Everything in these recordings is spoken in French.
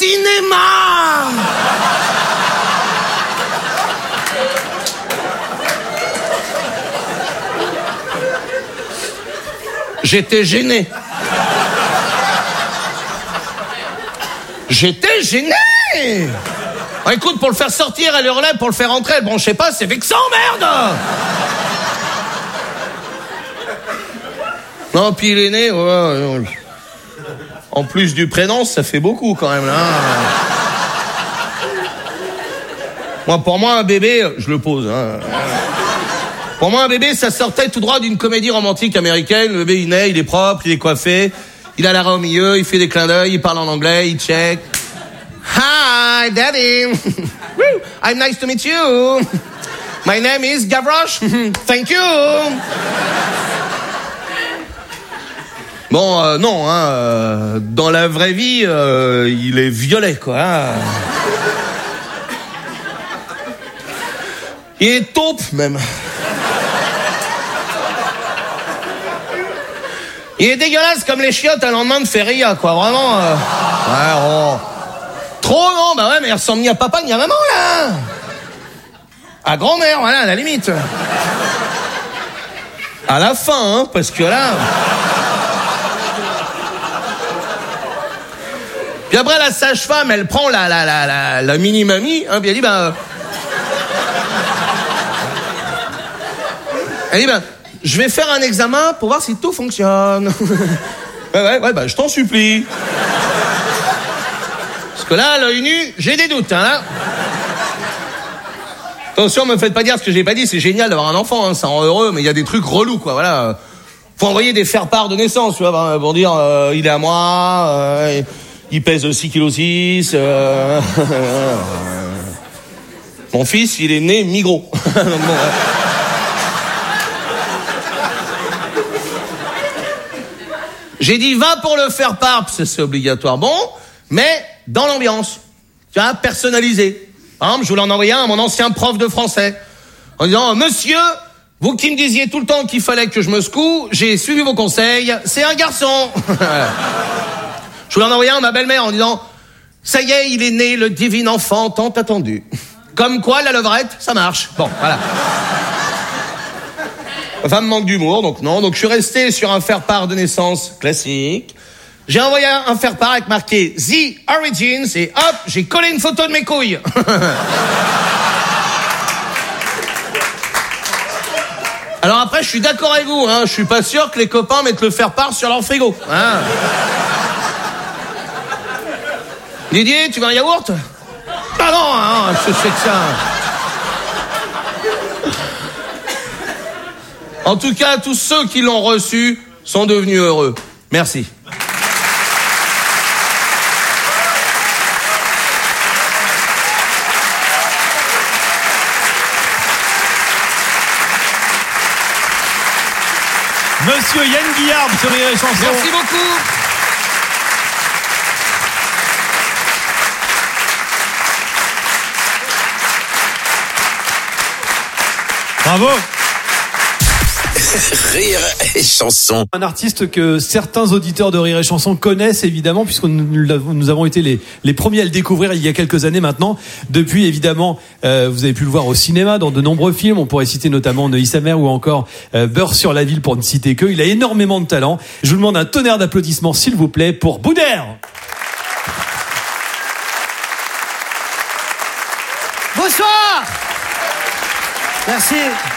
cinéma. J'étais gêné. Oh, écoute, pour le faire sortir, elle hurlait, pour le faire entrer, bon, je sais pas, c'est vexant, merde. Non, puis il est né, ouais. En plus du prénom, ça fait beaucoup quand même, là. Pour moi, un bébé, je le pose, hein. Pour moi, un bébé, ça sortait tout droit d'une comédie romantique américaine. Le bébé, il naît, il est propre, il est coiffé, il a la raie au milieu, il fait des clins d'œil, il parle en anglais, il check. Hi, Daddy. I'm nice to meet you. My name is Gavroche. Thank you. Bon, non, hein, dans la vraie vie, il est violet, quoi. Hein. Il est taupe, même. Il est dégueulasse comme les chiottes à lendemain de feria, quoi, vraiment. Ouais, oh. Trop, non, bah ouais, mais il ressemble ni à papa ni à maman, là. À grand-mère, voilà, à la limite. À la fin, hein, parce que là... Puis après, la sage-femme, elle prend la mini-mamie, hein, puis elle dit, elle dit, je vais faire un examen pour voir si tout fonctionne. Ouais, je t'en supplie. Parce que là, à l'œil nu, j'ai des doutes, hein, là. Attention, me faites pas dire ce que j'ai pas dit, c'est génial d'avoir un enfant, hein, ça rend heureux, mais il y a des trucs relous, quoi, voilà. Faut envoyer des faire-part de naissance, tu vois, pour dire, il est à moi, il pèse 6,6 kg. Mon fils, il est né mi-gros. Donc, bon, J'ai dit, va pour le faire-part, parce que c'est obligatoire. Bon, mais dans l'ambiance. Tu vois, personnalisé. Par exemple, je voulais en envoyer un à mon ancien prof de français. En disant, monsieur, vous qui me disiez tout le temps qu'il fallait que je me secoue, j'ai suivi vos conseils, c'est un garçon. Je voulais en envoyer un à ma belle-mère en disant, ça y est, il est né, le divin enfant tant attendu. Comme quoi, la levrette, ça marche. Bon, voilà. Ma femme manque d'humour, donc non. Donc je suis resté sur un faire-part de naissance classique. J'ai envoyé un faire-part avec marqué The Origins et hop, j'ai collé une photo de mes couilles. Alors après, je suis d'accord avec vous, hein. Je suis pas sûr que les copains mettent le faire-part sur leur frigo. Hein. Didier, tu veux un yaourt? Ah non, hein, je sais que ça. En tout cas, tous ceux qui l'ont reçu sont devenus heureux. Merci. Monsieur Yann Guillard sur Rire et Chanson. Merci beaucoup. Bravo. Rire et Chanson. Un artiste que certains auditeurs de Rire et Chanson connaissent évidemment, puisque nous avons été les premiers à le découvrir il y a quelques années maintenant. Depuis, évidemment, vous avez pu le voir au cinéma dans de nombreux films. On pourrait citer notamment Neuilly sa mère ou encore Beurre sur la ville pour ne citer que. Il a énormément de talent. Je vous demande un tonnerre d'applaudissements, s'il vous plaît, pour Boudère. Bonsoir. Merci.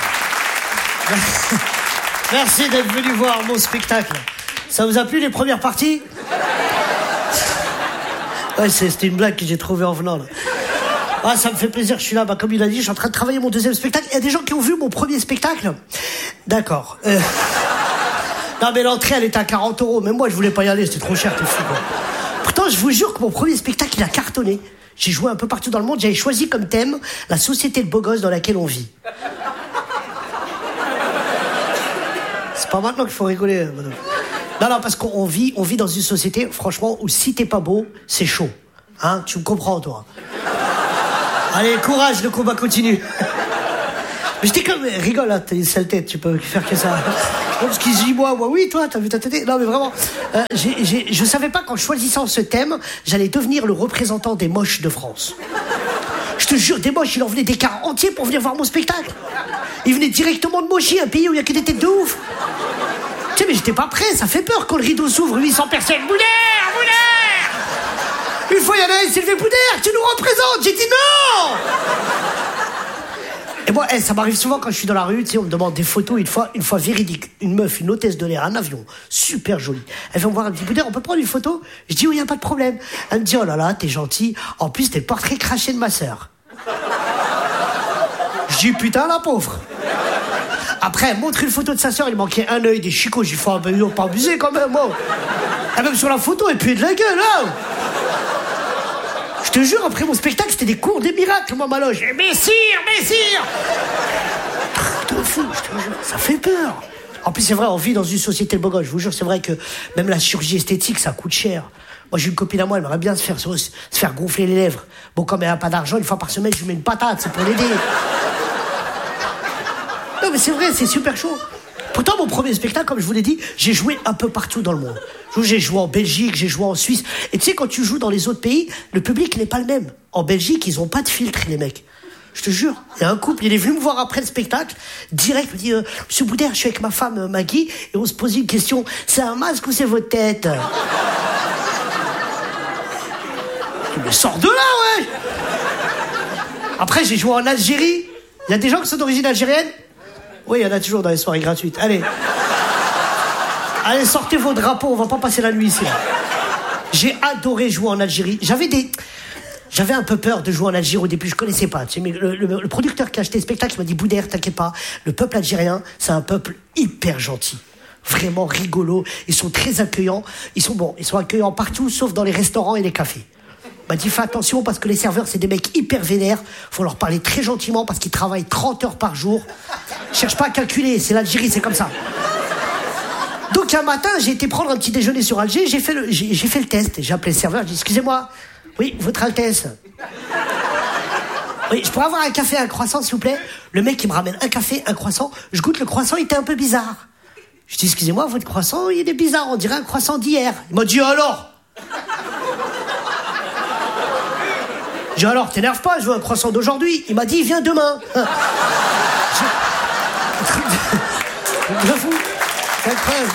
Merci d'être venu voir mon spectacle. Ça vous a plu les premières parties? Ouais, c'était une blague que j'ai trouvée en venant là. Ah, ça me fait plaisir, je suis là. Comme il a dit, je suis en train de travailler mon deuxième spectacle. Il y a des gens qui ont vu mon premier spectacle. D'accord. Non mais l'entrée elle était à 40 €. Même moi je voulais pas y aller, c'était trop cher, t'es fou quoi. Pourtant je vous jure que mon premier spectacle il a cartonné. J'ai joué un peu partout dans le monde. J'avais choisi comme thème la société de beaux gosses dans laquelle on vit. C'est pas maintenant qu'il faut rigoler, madame. Non, parce qu'on vit dans une société, franchement, où si t'es pas beau, c'est chaud. Hein, tu me comprends, toi. Allez, courage, le combat continue. Mais j'étais comme... Rigole, là, t'as une sale tête, tu peux faire que ça. Parce qu'il se dit, moi, oui, toi, t'as vu ta tête? Non, mais vraiment, je savais pas qu'en choisissant ce thème, j'allais devenir le représentant des moches de France. Je te jure, des moches, il en venait des cars entiers pour venir voir mon spectacle. Ils venaient directement de Mochi, un pays où il y a que des têtes de ouf. Tu sais, mais j'étais pas prêt, ça fait peur quand le rideau s'ouvre, 800 personnes. Boudère! Une fois, il y en a un, il s'est levé, Boudère, tu nous représentes. J'ai dit non! Et moi, ça m'arrive souvent quand je suis dans la rue, tu sais, on me demande des photos, une fois véridique. Une meuf, une hôtesse de l'air, un avion, super jolie. Elle vient me voir, elle me dit, Boudère, on peut prendre une photo? Je dis, oui, y a pas de problème. Elle me dit, oh là là, t'es gentil. En plus, t'es le portrait craché de ma sœur. Je dis, putain, la pauvre. Après, elle montre une photo de sa sœur, il manquait un œil, des chicots. J'ai fait, ils ont pas abusé quand même, moi. Et même sur la photo, elle puait de la gueule, là. Je te jure, après mon spectacle, c'était des cours des miracles, moi, ma loge. Messire! Truc de fou, je te jure, ça fait peur. En plus, c'est vrai, on vit dans une société de beau gosse. Je vous jure, c'est vrai que même la chirurgie esthétique, ça coûte cher. Moi, j'ai une copine à moi, elle aimerait bien se faire gonfler les lèvres. Bon, comme elle n'a pas d'argent, une fois par semaine, je lui mets une patate, c'est pour l'aider. Non, mais c'est vrai, c'est super chaud. Pourtant, mon premier spectacle, comme je vous l'ai dit, j'ai joué un peu partout dans le monde. J'ai joué en Belgique, j'ai joué en Suisse. Et tu sais, quand tu joues dans les autres pays, le public n'est pas le même. En Belgique, ils ont pas de filtre, les mecs. Je te jure. Il y a un couple, il est venu me voir après le spectacle, direct, il me dit, Monsieur Boudère, je suis avec ma femme Maggie, et on se pose une question, c'est un masque ou c'est votre tête? Mais sors de là, ouais! Après, j'ai joué en Algérie. Il y a des gens qui sont d'origine algérienne? Oui, il y en a toujours dans les soirées gratuites. Allez, sortez vos drapeaux, on va pas passer la nuit ici. J'ai adoré jouer en Algérie. J'avais un peu peur de jouer en Algérie au début, je connaissais pas. Tu sais, mais le producteur qui a acheté le spectacle, il m'a dit, Boudère, t'inquiète pas, le peuple algérien, c'est un peuple hyper gentil. Vraiment rigolo, ils sont très accueillants. Ils sont accueillants partout, sauf dans les restaurants et les cafés. Il m'a dit, fais attention parce que les serveurs, c'est des mecs hyper vénères. Faut leur parler très gentiment parce qu'ils travaillent 30 heures par jour. Cherche pas à calculer, c'est l'Algérie, c'est comme ça. Donc un matin, j'ai été prendre un petit déjeuner sur Alger, j'ai fait le test. J'ai appelé le serveur, j'ai dit, excusez-moi, oui, votre Altesse. Oui, je pourrais avoir un café et un croissant, s'il vous plaît? Le mec, il me ramène un café, un croissant. Je goûte le croissant, il était un peu bizarre. Je dis, excusez-moi, votre croissant, il est bizarre, on dirait un croissant d'hier. Il m'a dit, alors? J'ai dit, alors, t'énerve pas, je veux un croissant d'aujourd'hui. Il m'a dit, viens demain. Je fous. C'est incroyable.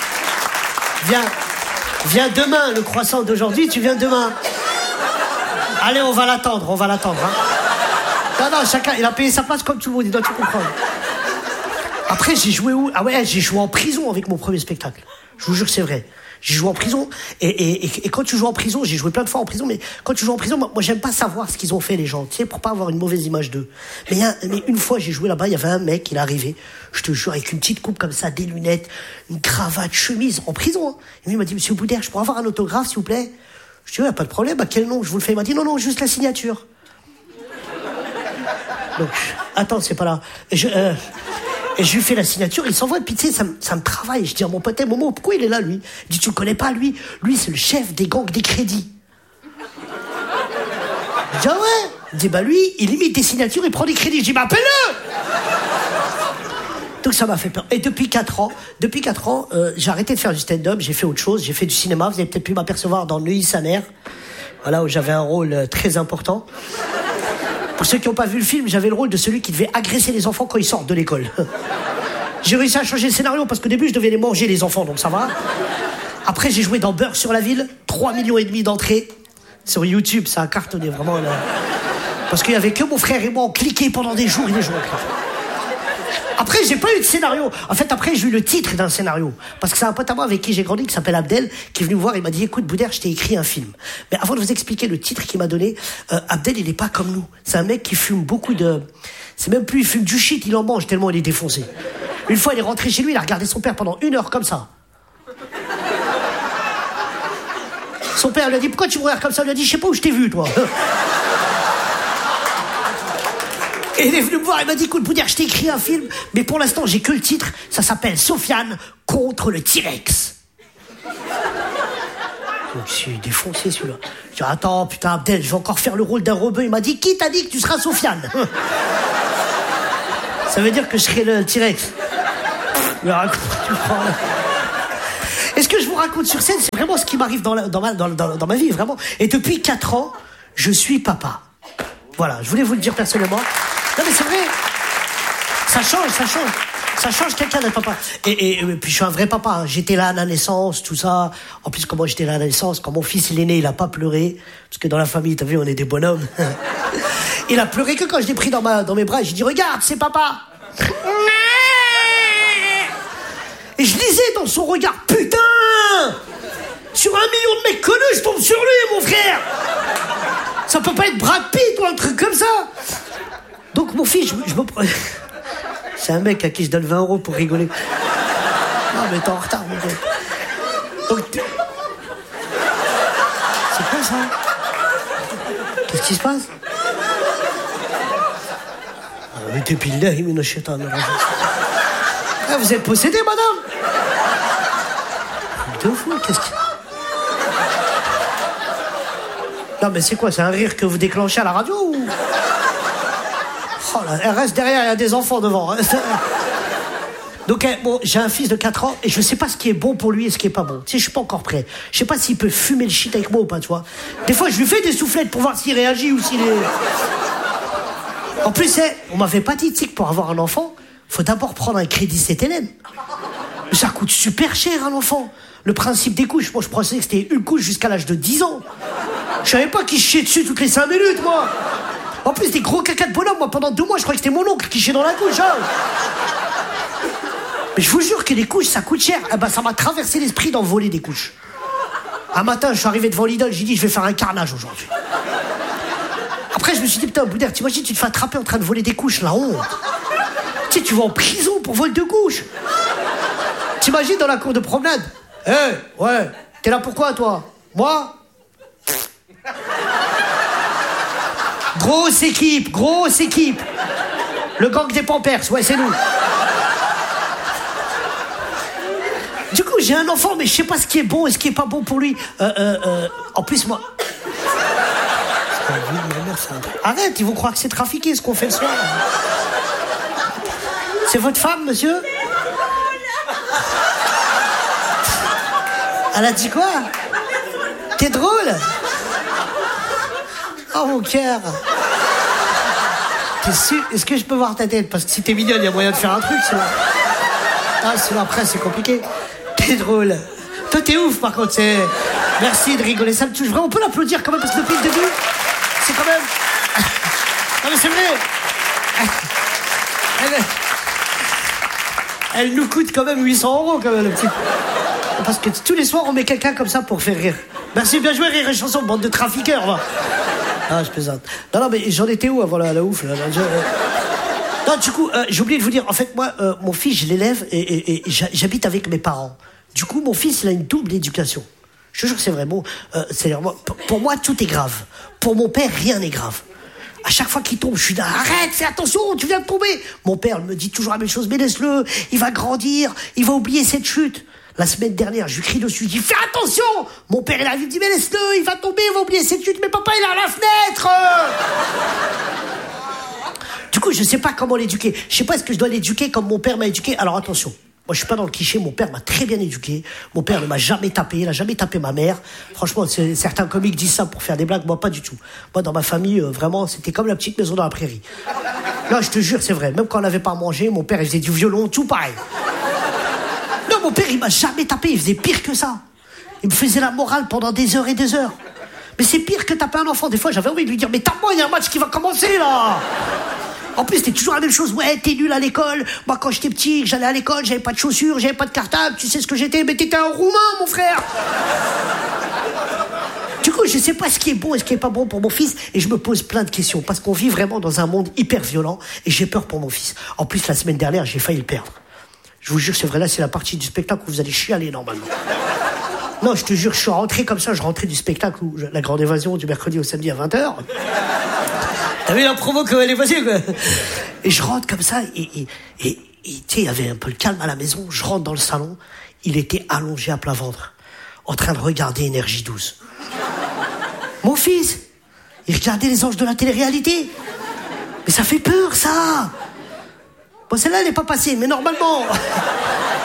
Viens demain, le croissant d'aujourd'hui, tu viens demain. Allez, on va l'attendre. Hein. Non, chacun, il a payé sa place comme tout le monde, il doit tout comprendre. Après, j'ai joué où? Ah ouais, j'ai joué en prison avec mon premier spectacle. Je vous jure que c'est vrai. J'ai joué en prison, et quand tu joues en prison, j'ai joué plein de fois en prison, mais quand tu joues en prison, moi j'aime pas savoir ce qu'ils ont fait, les gens, tu sais, pour pas avoir une mauvaise image d'eux. Mais une fois, j'ai joué là-bas, il y avait un mec, il est arrivé, je te jure, avec une petite coupe comme ça, des lunettes, une cravate, chemise, en prison. Hein. Et lui, il m'a dit, Monsieur Boudère, je pourrais avoir un autographe, s'il vous plaît? Je dis, ouais, pas de problème, à quel nom je vous le fais? Il m'a dit, non, juste la signature. Donc, attends, c'est pas là. Et je lui fais la signature, il s'envoie, puis tu sais, ça me travaille. Je dis à mon pote, Momo, pourquoi il est là, lui? Il dit, tu le connais pas, lui? Lui, c'est le chef des gangs des crédits. Je dis, ah ouais? Il dit, bah lui, il imite des signatures, il prend des crédits. Je dis, bah appelle-le! Donc ça m'a fait peur. Et depuis 4 ans, j'ai arrêté de faire du stand-up, j'ai fait autre chose, j'ai fait du cinéma. Vous avez peut-être pu m'apercevoir dans Neuilly sa mère. Voilà, où j'avais un rôle très important. Pour ceux qui n'ont pas vu le film, j'avais le rôle de celui qui devait agresser les enfants quand ils sortent de l'école. J'ai réussi à changer le scénario parce qu'au début, je devais les manger, les enfants, donc ça va. Après, j'ai joué dans Beurre sur la ville, 3,5 millions d'entrées. Sur YouTube, ça a cartonné, vraiment. Là. Parce qu'il n'y avait que mon frère et moi, on cliquait pendant des jours et des jours. Après, j'ai pas eu de scénario. En fait, après, j'ai eu le titre d'un scénario. Parce que c'est un pote à moi avec qui j'ai grandi, qui s'appelle Abdel, qui est venu me voir, il m'a dit, écoute, Boudère, je t'ai écrit un film. Mais avant de vous expliquer le titre qu'il m'a donné, Abdel, il est pas comme nous. C'est un mec qui fume beaucoup de... C'est même plus, il fume du shit, il en mange tellement il est défoncé. Une fois, il est rentré chez lui, il a regardé son père pendant 1 heure comme ça. Son père lui a dit, pourquoi tu me regardes comme ça? Il lui a dit, je sais pas où je t'ai vu, toi. Et il est venu me voir, il m'a dit, écoute, Boudère, je t'ai écrit un film, mais pour l'instant, j'ai que le titre, ça s'appelle Sofiane contre le T-Rex. Donc, je suis défoncé, celui-là. Je dis, attends, putain, Abdel, je vais encore faire le rôle d'un rebeu. Il m'a dit, qui t'a dit que tu seras Sofiane? Ça veut dire que je serai le T-Rex. Mais raconte, tu prends, là. Et ce que je vous raconte sur scène, c'est vraiment ce qui m'arrive dans ma vie, vraiment. Et depuis 4 ans, je suis papa. Voilà, je voulais vous le dire personnellement. Non mais c'est vrai, ça change quelqu'un d'être papa. Et puis je suis un vrai papa, hein. J'étais là à la naissance, tout ça. En plus, comment j'étais là à la naissance, quand mon fils il est né, il a pas pleuré. Parce que dans la famille, t'as vu, on est des bonhommes. Il a pleuré que quand je l'ai pris dans mes bras et j'ai dit, regarde, c'est papa. Et je lisais dans son regard, putain, sur 1 million de mecs connus, je tombe sur lui, mon frère. Ça peut pas être Brad Pitt ou un truc comme ça. Donc mon fils, je me prends... C'est un mec à qui je donne 20 € pour rigoler. Non mais t'es en retard, mon gars. Donc... C'est quoi ça? Qu'est-ce qui se passe? Ah, vous êtes possédé, madame? De fou, qu'est-ce que... Non mais c'est quoi, c'est un rire que vous déclenchez à la radio ou... Oh là, elle reste derrière, il y a des enfants devant. Donc bon, j'ai un fils de 4 ans et je sais pas ce qui est bon pour lui et ce qui est pas bon. Tu sais, je suis pas encore prêt. Je sais pas s'il peut fumer le shit avec moi ou pas, tu vois. Des fois, je lui fais des soufflettes pour voir s'il réagit ou s'il est... En plus, on m'avait pas dit, tu sais, que pour avoir un enfant, faut d'abord prendre un crédit CTLM. Ça coûte super cher, un enfant. Le principe des couches, moi je pensais que c'était une couche jusqu'à l'âge de 10 ans. Je savais pas qu'il chiait dessus toutes les 5 minutes, moi. En plus, des gros caca de bonhomme, moi pendant 2 mois, je croyais que c'était mon oncle qui chiait dans la couche, hein. Mais je vous jure que les couches, ça coûte cher. Eh ben, ça m'a traversé l'esprit d'en voler des couches. Un matin, je suis arrivé devant Lidl, j'ai dit, je vais faire un carnage aujourd'hui. Après, je me suis dit, putain, Boudère, t'imagines, tu te fais attraper en train de voler des couches, la honte. Tu sais, tu vas en prison pour vol de couches. T'imagines dans la cour de promenade. Ouais, t'es là pourquoi, toi? Moi? Grosse équipe. Le gang des Pampers, ouais, c'est nous. Du coup, j'ai un enfant, mais je sais pas ce qui est bon et ce qui est pas bon pour lui. En plus, moi... Arrête, ils vont croire que c'est trafiqué ce qu'on fait le soir. C'est votre femme, monsieur? Elle a dit quoi? T'es drôle? Oh mon cœur. T'es sûr? Est-ce que je peux voir ta tête? Parce que si t'es mignonne, il y a moyen de faire un truc, sinon. Ah, sinon après, c'est compliqué. T'es drôle. Toi, t'es ouf, par contre. Merci de rigoler, ça me touche. Vraiment, on peut l'applaudir quand même, parce que depuis le début, c'est quand même... Non mais c'est vrai. Elle nous coûte quand même 800 € quand même, le petit. Parce que tous les soirs, on met quelqu'un comme ça pour faire rire. Merci, bien joué, Rire et Chanson, bande de trafiqueurs, va. Ah, je plaisante. Non, mais j'en étais où avant la ouf, là, Non, du coup, j'ai oublié de vous dire, en fait, moi, mon fils, je l'élève et j'habite avec mes parents. Du coup, mon fils, il a une double éducation. Je te jure que c'est vrai. Bon, pour moi, tout est grave. Pour mon père, rien n'est grave. À chaque fois qu'il tombe, je suis là, arrête, fais attention, tu viens de tomber. Mon père me dit toujours la même chose, mais laisse-le, il va grandir, il va oublier cette chute. La semaine dernière, je lui crie dessus, je dis, fais attention. Mon père, il arrive, il me dit, mais laisse-le, il va tomber, il va oublier cette chute, mais papa, il est à la fenêtre. Du coup, je sais pas comment l'éduquer. Je sais pas, est-ce que je dois l'éduquer comme mon père m'a éduqué. Alors attention. Moi, je suis pas dans le cliché, mon père m'a très bien éduqué. Mon père ne m'a jamais tapé, il a jamais tapé ma mère. Franchement, certains comiques disent ça pour faire des blagues, moi pas du tout. Moi, dans ma famille, vraiment, c'était comme la petite maison dans la prairie. Là, je te jure, c'est vrai. Même quand on n'avait pas à manger, mon père, il faisait du violon, tout pareil. Non, mon père, il m'a jamais tapé, il faisait pire que ça. Il me faisait la morale pendant des heures et des heures. Mais c'est pire que taper un enfant. Des fois, j'avais envie de lui dire, mais tape-moi, il y a un match qui va commencer, là. En plus, c'était toujours la même chose. Ouais, t'es nul à l'école. Moi, quand j'étais petit, que j'allais à l'école, j'avais pas de chaussures, j'avais pas de cartable. Tu sais ce que j'étais? Mais t'étais un Roumain, mon frère. Du coup, je sais pas ce qui est bon et ce qui est pas bon pour mon fils. Et je me pose plein de questions. Parce qu'on vit vraiment dans un monde hyper violent. Et j'ai peur pour mon fils. En plus, la semaine dernière, j'ai failli le perdre. Je vous jure, c'est vrai, là, c'est la partie du spectacle où vous allez chialer, normalement. Non, je te jure, je suis rentré comme ça. Je rentrais du spectacle où la grande évasion du mercredi au samedi à 20h. T'as vu la promo que elle est passée, quoi. Et je rentre comme ça, et tu sais, il y avait un peu le calme à la maison. Je rentre dans le salon, il était allongé à plat ventre, en train de regarder Énergie 12. Mon fils, il regardait les anges de la télé-réalité. Mais ça fait peur, ça. Bon, celle-là, elle n'est pas passée, mais normalement...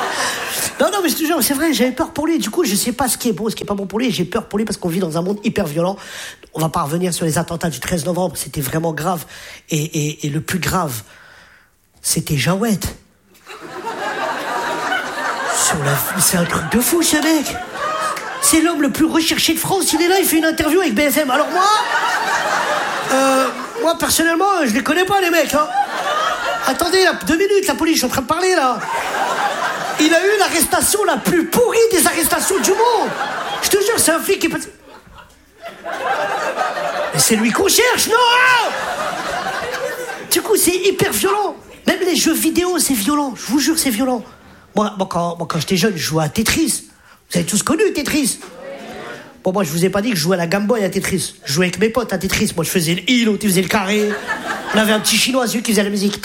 Non, mais je te jure, c'est vrai, j'avais peur pour lui. Du coup, je sais pas ce qui est bon, ce qui est pas bon pour lui. J'ai peur pour lui parce qu'on vit dans un monde hyper violent. On va pas revenir sur les attentats du 13 novembre. C'était vraiment grave. Et le plus grave, c'était Jawed. C'est un truc de fou, ce mec. C'est l'homme le plus recherché de France. Il est là, il fait une interview avec BFM. Alors moi, personnellement, je les connais pas, les mecs. Hein. Attendez, 2 minutes, la police, je suis en train de parler, là. Il a eu l'arrestation la plus pourrie des arrestations du monde. Je te jure, c'est un flic qui est passé... Mais c'est lui qu'on cherche, non? Du coup, c'est hyper violent. Même les jeux vidéo, c'est violent. Je vous jure, c'est violent. Moi, quand j'étais jeune, je jouais à Tetris. Vous avez tous connu Tetris? Bon, moi, je vous ai pas dit que je jouais à la Game Boy à Tetris. Je jouais avec mes potes à Tetris. Moi, je faisais le îlot, tu faisais le carré. On avait un petit chinois, celui qui faisait la musique.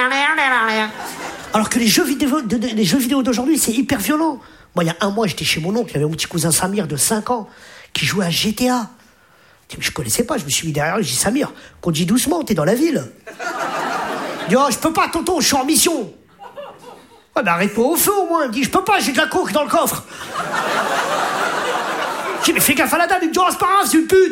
Alors que les jeux vidéo d'aujourd'hui, c'est hyper violent. Moi, il y a 1 mois, j'étais chez mon oncle. Il y avait mon petit cousin Samir de 5 ans qui jouait à GTA. Je connaissais pas. Je me suis mis derrière lui. J'ai dit, Samir, conduis doucement, t'es dans la ville. Il dit, oh, je peux pas, tonton, je suis en mission. Ouais, mais arrête-toi au feu au moins. Il me dit, je peux pas, j'ai de la coke dans le coffre. J'ai dit, mais fais gaffe à la dame. Il me dit, oh, c'est pas grave, c'est une pute.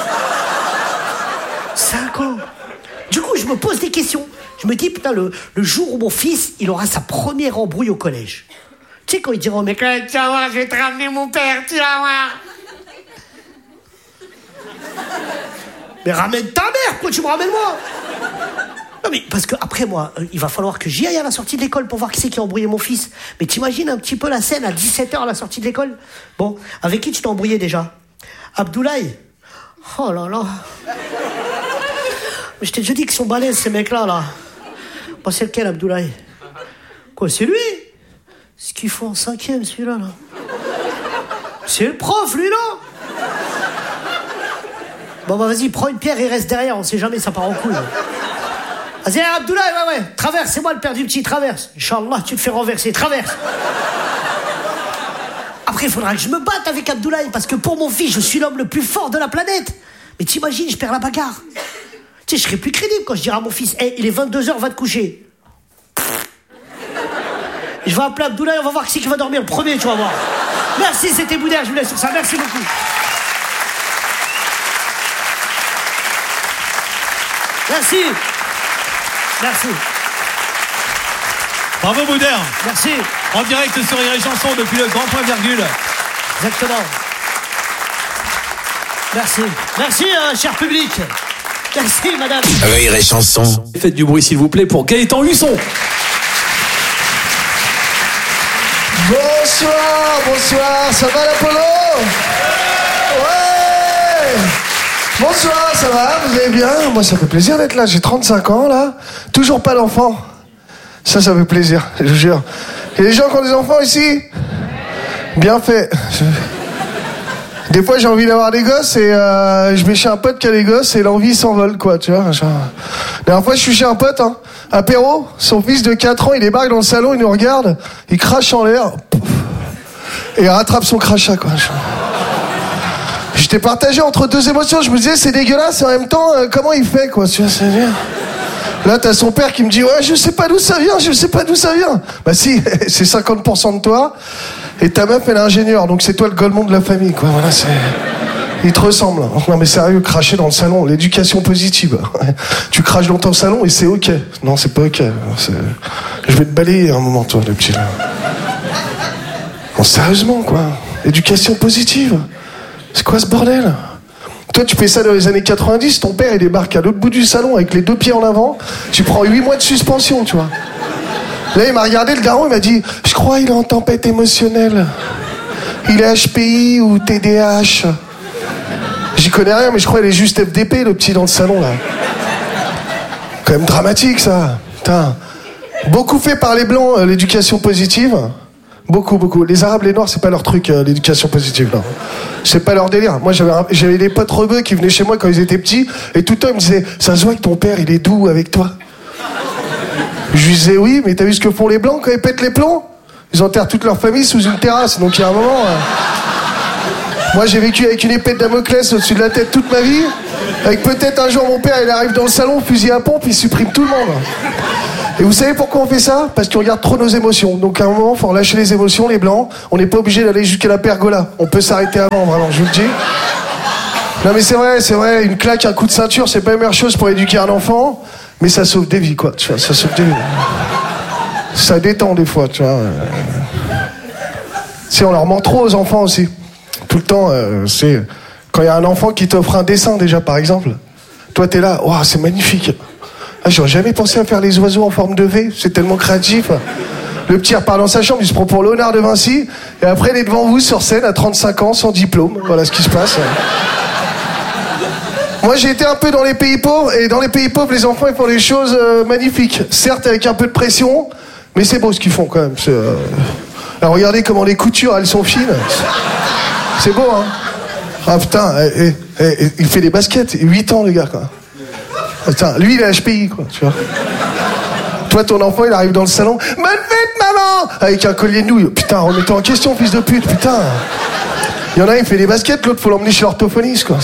5 ans. Du coup, je me pose des questions. Je me dis, putain, le jour où mon fils, il aura sa première embrouille au collège. Tu sais, quand il dira au mec, tu vas voir, je vais te ramener mon père, tu vas voir. Mais ramène ta mère, pourquoi tu me ramènes moi? Non, mais parce que après moi, il va falloir que j'y aille à la sortie de l'école pour voir qui c'est qui a embrouillé mon fils. Mais t'imagines un petit peu la scène à 17h à la sortie de l'école? Bon, avec qui tu t'es embrouillé déjà? Abdoulaye? Oh là là. Mais je t'ai déjà dit qu'ils sont balèzes, ces mecs-là, là. Bah, c'est lequel, Abdoulaye? Quoi, c'est lui? Ce qu'il faut en 5e, celui-là, là. C'est le prof, lui, là. Bon, bah, vas-y, prends une pierre et reste derrière, on sait jamais, ça part en couille. Vas-y, Abdoulaye, ouais, traverse, c'est moi le père du petit, traverse. Inch'Allah, tu te fais renverser, traverse. Après, il faudra que je me batte avec Abdoulaye, parce que pour mon fils, je suis l'homme le plus fort de la planète. Mais t'imagines, je perds la bagarre. Tu sais, je serai plus crédible quand je dirai à mon fils, hey, il est 22h, va te coucher. Je vais appeler Abdoulaye, on va voir qui c'est qui va dormir le premier, tu vas voir. Merci, c'était Boudère, je vous laisse sur ça, merci beaucoup. Merci. Merci. Bravo Boudère. Merci. En direct sur Rire et Chanson depuis le Grand Point Virgule. Exactement. Merci. Merci, cher public. Merci, madame. Rire et Chanson. Faites du bruit s'il vous plaît pour Gaëtan Husson. Bonsoir, ça va l'Apollo? Ouais. Bonsoir, ça va, vous allez bien? Moi, ça fait plaisir d'être là, j'ai 35 ans, là. Toujours pas d'enfant. Ça fait plaisir, je vous jure. Il y a des gens qui ont des enfants ici? Bien fait. Des fois, j'ai envie d'avoir des gosses et je vais chez un pote qui a des gosses et l'envie s'envole, quoi, tu vois. La dernière fois, je suis chez un pote, hein, apéro, son fils de 4 ans, il débarque dans le salon, il nous regarde, il crache en l'air, et il rattrape son crachat, quoi. J'étais partagé entre 2 émotions, je me disais, c'est dégueulasse, et en même temps, comment il fait, quoi, tu vois, c'est bien. Là, t'as son père qui me dit, ouais, je sais pas d'où ça vient. Bah si, c'est 50% de toi. Et ta meuf, elle est ingénieure, donc c'est toi le golemon de la famille, quoi. Voilà, c'est... Il te ressemble. Non, mais sérieux, cracher dans le salon, l'éducation positive. Tu craches dans ton salon et c'est ok. Non, c'est pas ok. Je vais te balayer un moment, toi, le petit là. Non, sérieusement, quoi. Éducation positive. C'est quoi ce bordel? Toi, tu fais ça dans les années 90, ton père, il débarque à l'autre bout du salon avec les 2 pieds en avant. Tu prends 8 mois de suspension, tu vois. Là, il m'a regardé, le daron, il m'a dit, je crois il est en tempête émotionnelle. Il est HPI ou TDAH. J'y connais rien, mais je crois qu'il est juste FDP, le petit dans le salon, là. Quand même dramatique, ça. Putain. Beaucoup fait par les Blancs, l'éducation positive. Beaucoup. Les Arabes, les Noirs, c'est pas leur truc, l'éducation positive, là. C'est pas leur délire. Moi, j'avais des potes rebeux qui venaient chez moi quand ils étaient petits, et tout le temps, ils me disaient, ça se voit que ton père, il est doux avec toi. Je lui disais, oui, mais t'as vu ce que font les Blancs quand ils pètent les plombs? Ils enterrent toute leur famille sous une terrasse, donc il y a un moment... Moi, j'ai vécu avec une épée de Damoclès au-dessus de la tête toute ma vie, avec peut-être un jour mon père, il arrive dans le salon, fusil à pompe, il supprime tout le monde. Et vous savez pourquoi on fait ça? Parce qu'on regarde trop nos émotions. Donc à un moment, il faut relâcher les émotions, les blancs. On n'est pas obligé d'aller jusqu'à la pergola. On peut s'arrêter avant, vraiment, je vous le dis. Non mais c'est vrai, une claque, un coup de ceinture, c'est pas la meilleure chose pour éduquer un enfant, mais ça sauve des vies, quoi. Tu vois, ça sauve des vies. Ça détend des fois, tu vois. Si on leur ment trop aux enfants aussi. Tout le temps, c'est... Quand il y a un enfant qui t'offre un dessin, déjà, par exemple, toi, t'es là, waouh, c'est magnifique. Ah, j'aurais jamais pensé à faire les oiseaux en forme de V, c'est tellement créatif. Le petit repart dans sa chambre, il se prend pour Léonard de Vinci, et après, il est devant vous sur scène à 35 ans, sans diplôme. Voilà ce qui se passe. Moi, j'ai été un peu dans les pays pauvres, et dans les pays pauvres, les enfants, ils font des choses magnifiques. Certes, avec un peu de pression, mais c'est beau ce qu'ils font, quand même. Alors, regardez comment les coutures, elles sont fines. C'est beau, hein. Ah putain, il fait des baskets, 8 ans le gars quoi. Putain, lui il est HPI quoi, tu vois. Toi ton enfant il arrive dans le salon, bonne fête maman, avec un collier de nouilles. Putain, remets-toi en question fils de pute, putain. Il y en a un il fait des baskets, l'autre faut l'emmener chez l'orthophoniste quoi.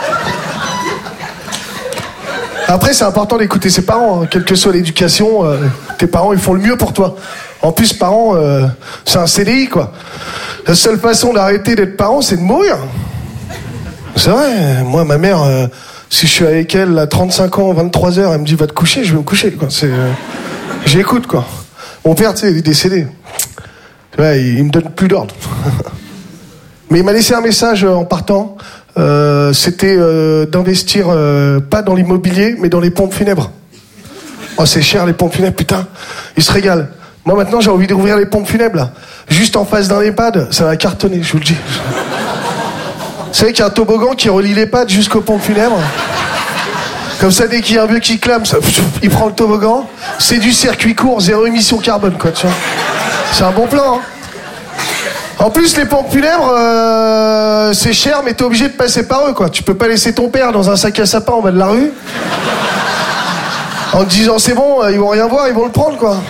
Après c'est important d'écouter ses parents, hein. Quelle que soit l'éducation, tes parents ils font le mieux pour toi. En plus parents, c'est un CDI quoi. La seule façon d'arrêter d'être parent c'est de mourir. C'est vrai, moi ma mère, si je suis avec elle à 35 ans, 23h, elle me dit va te coucher, je vais me coucher quoi. J'écoute quoi. Mon père tu sais il est décédé. Tu vois, il me donne plus d'ordre. Mais il m'a laissé un message en partant. C'était d'investir pas dans l'immobilier mais dans les pompes funèbres. Oh c'est cher les pompes funèbres, putain. Il se régale. Moi maintenant j'ai envie d'ouvrir les pompes funèbres là. Juste en face d'un EHPAD, ça va cartonner, je vous le dis. Vous savez qu'il y a un toboggan qui relie l'EHPAD jusqu'aux pompes funèbres. Comme ça, dès qu'il y a un vieux qui clame, ça, il prend le toboggan. C'est du circuit court, 0 émission carbone, quoi, tu vois. C'est un bon plan, hein. En plus, les pompes funèbres, c'est cher, mais t'es obligé de passer par eux, quoi. Tu peux pas laisser ton père dans un sac à sapin en bas de la rue. En te disant, c'est bon, ils vont rien voir, ils vont le prendre, quoi.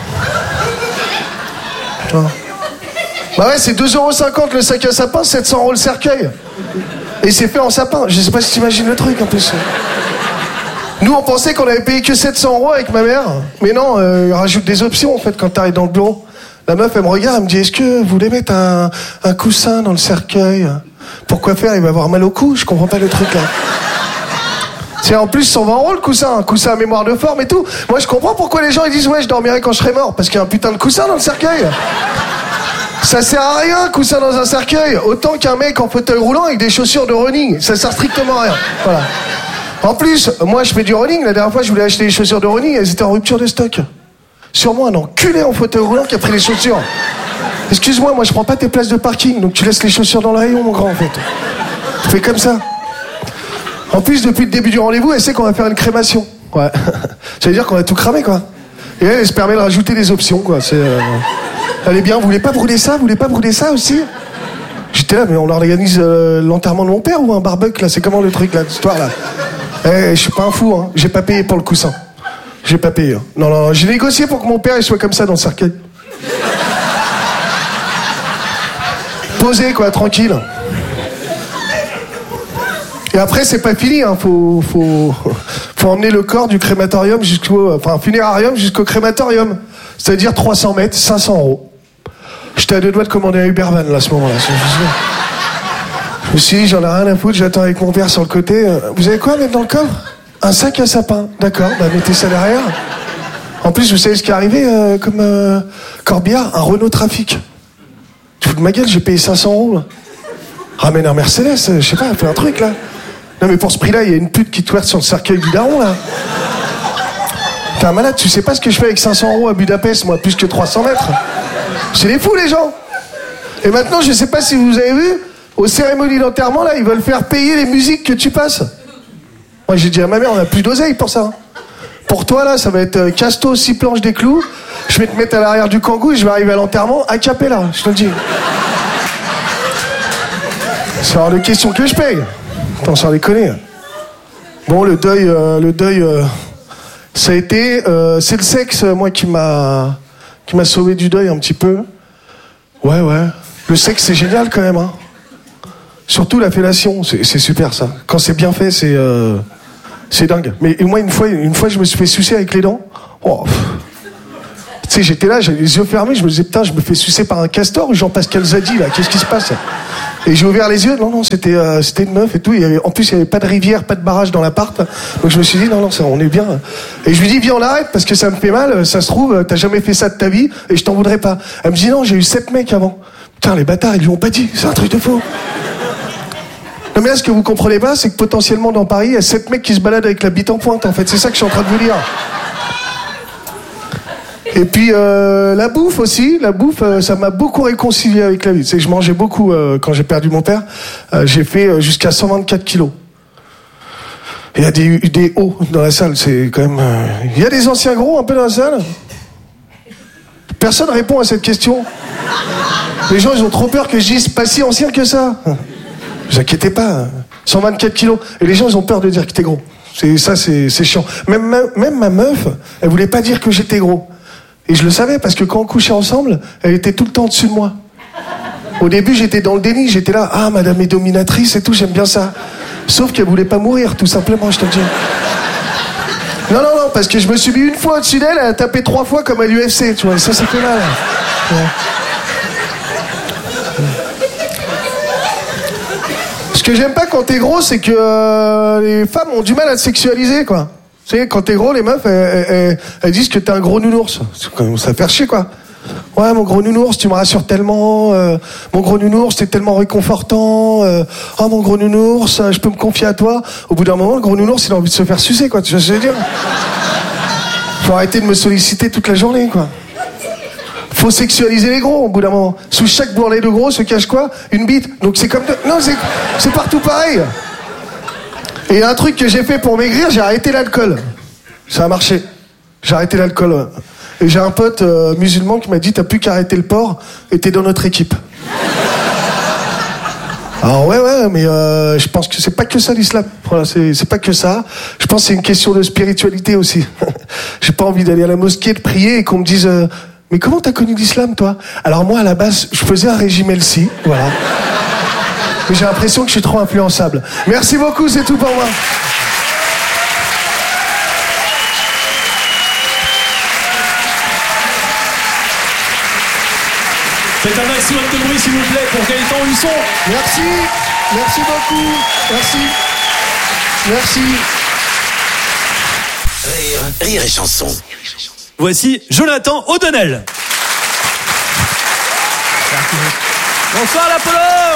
Tu vois. Bah ouais, c'est 2,50€ le sac à sapin, 700€ le cercueil. Et c'est fait en sapin. Je sais pas si t'imagines le truc en plus. Nous on pensait qu'on avait payé que 700€ avec ma mère. Mais non, il rajoute des options en fait quand t'arrives dans le bureau. La meuf elle me regarde, elle me dit est-ce que vous voulez mettre un coussin dans le cercueil? Pourquoi faire? Il va avoir mal au cou, je comprends pas le truc là. C'est en plus 120€ le coussin, un coussin à mémoire de forme et tout. Moi je comprends pourquoi les gens ils disent ouais je dormirai quand je serai mort. Parce qu'il y a un putain de coussin dans le cercueil. Ça sert à rien, coussin dans un cercueil. Autant qu'un mec en fauteuil roulant avec des chaussures de running. Ça sert strictement à rien. Voilà. En plus, moi je fais du running. La dernière fois je voulais acheter des chaussures de running. Elles étaient en rupture de stock. Sûrement un enculé en fauteuil roulant qui a pris les chaussures. Excuse-moi, moi je prends pas tes places de parking. Donc tu laisses les chaussures dans le rayon mon grand en fait. Tu fais comme ça. En plus depuis le début du rendez-vous elle sait qu'on va faire une crémation. Ouais. Ça veut dire qu'on va tout cramer quoi. Et elle se permet de rajouter des options quoi. Allez bien, vous voulez pas brûler ça? Vous voulez pas brûler ça aussi? J'étais là, mais on organise l'enterrement de mon père ou un barbecue là? C'est comment le truc là, l'histoire là? Je suis pas un fou, hein. J'ai pas payé pour le coussin. J'ai pas payé. Hein. Non, j'ai négocié pour que mon père il soit comme ça dans le cercueil. Posé quoi, tranquille. Et après c'est pas fini, hein. Faut emmener le corps du crématorium funérarium jusqu'au crématorium. C'est-à-dire 300 mètres, 500€. J'étais à 2 doigts de commander un Ubervan là à ce moment-là. Je me suis dit, j'en ai rien à foutre, j'attends avec mon père sur le côté. Vous avez quoi à mettre dans le coffre? Un sac à sapin. D'accord, bah mettez ça derrière. En plus, vous savez ce qui est arrivé comme corbillard? Un Renault Trafic. Tu fous de ma gueule, j'ai payé 500€ là. Ramène un Mercedes, je sais pas, fais un truc là. Non mais pour ce prix-là, il y a une pute qui twerk sur le cercueil du daron là. T'es un malade, tu sais pas ce que je fais avec 500€ à Budapest, moi, plus que 300 mètres. C'est des fous, les gens. Et maintenant, je sais pas si vous avez vu, aux cérémonies d'enterrement, là, ils veulent faire payer les musiques que tu passes. Moi, j'ai dit à ma mère, on a plus d'oseille pour ça. Pour toi, là, ça va être Casto, 6 planches des clous, je vais te mettre à l'arrière du kangou et je vais arriver à l'enterrement a cappella, je te le dis. C'est hors de question que je paye. Attends, sans déconner. Bon, le deuil... Ça a été, c'est le sexe, moi, qui m'a sauvé du deuil un petit peu. Ouais. Le sexe, c'est génial quand même, hein. Surtout la fellation, c'est super ça. Quand c'est bien fait, c'est dingue. Mais moi, une fois, je me suis fait sucer avec les dents. Oh, Tu sais, j'étais là, j'avais les yeux fermés, je me disais, putain, je me fais sucer par un castor ou Jean-Pascal Zadi, là, qu'est-ce qui se passe? Et j'ai ouvert les yeux, non, c'était une meuf et tout. En plus, il n'y avait pas de rivière, pas de barrage dans l'appart. Donc je me suis dit, non, ça, on est bien. Et je lui dis, viens, on arrête, parce que ça me fait mal, ça se trouve, t'as jamais fait ça de ta vie, et je t'en voudrais pas. Elle me dit, non, j'ai eu 7 mecs avant. Putain, les bâtards, ils lui ont pas dit, c'est un truc de faux. Non, mais là, ce que vous comprenez pas, c'est que potentiellement, dans Paris, il y a 7 mecs qui se baladent avec la bite en pointe, en fait. C'est ça que je suis en train de vous dire. Et puis la bouffe aussi, ça m'a beaucoup réconcilié avec la vie. C'est que je mangeais beaucoup quand j'ai perdu mon père. J'ai fait jusqu'à 124 kilos. Il y a des hauts dans la salle, c'est quand même... Il y a des anciens gros un peu dans la salle. Personne répond à cette question. Les gens, ils ont trop peur que je dise pas si ancien que ça. Ne vous inquiétez pas, 124 kilos. Et les gens, ils ont peur de dire que t'es gros. C'est chiant. Même ma meuf, elle voulait pas dire que j'étais gros. Et je le savais, parce que quand on couchait ensemble, elle était tout le temps au-dessus de moi. Au début, j'étais dans le déni, j'étais là, ah, madame est dominatrice et tout, j'aime bien ça. Sauf qu'elle voulait pas mourir, tout simplement, je te le dis. Non, parce que je me suis mis une fois au-dessus d'elle, elle a tapé 3 fois comme à l'UFC, tu vois, et ça fait mal. Ouais. Ce que j'aime pas quand t'es gros, c'est que les femmes ont du mal à te sexualiser, quoi. Tu sais, quand t'es gros, les meufs, elles disent que t'es un gros nounours. Ça fait chier, quoi. Ouais, mon gros nounours, tu me rassures tellement. Mon gros nounours, t'es tellement réconfortant. Oh, mon gros nounours, je peux me confier à toi. Au bout d'un moment, le gros nounours, il a envie de se faire sucer, quoi. Tu vois ce que je veux dire? Faut arrêter de me solliciter toute la journée, quoi. Faut sexualiser les gros, au bout d'un moment. Sous chaque bourrelet de gros se cache quoi? Une bite. Donc c'est comme... Non, c'est partout pareil. Et il y a un truc que j'ai fait pour maigrir, j'ai arrêté l'alcool. Ça a marché. J'ai arrêté l'alcool. Et j'ai un pote musulman qui m'a dit, t'as plus qu'à arrêter le porc et t'es dans notre équipe. Alors ouais, mais je pense que c'est pas que ça l'islam. Voilà, c'est pas que ça. Je pense que c'est une question de spiritualité aussi. J'ai pas envie d'aller à la mosquée, de prier et qu'on me dise, mais comment t'as connu l'islam, toi? Alors moi, à la base, je faisais un régime LC, voilà. Mais j'ai l'impression que je suis trop influençable. Merci beaucoup, c'est tout pour moi. Faites un maximum de bruit, s'il vous plaît, pour Gaëtan Husson. Merci beaucoup, merci. Rire et chanson. Voici Jonathan O'Donnell. Bonsoir l'Apollo.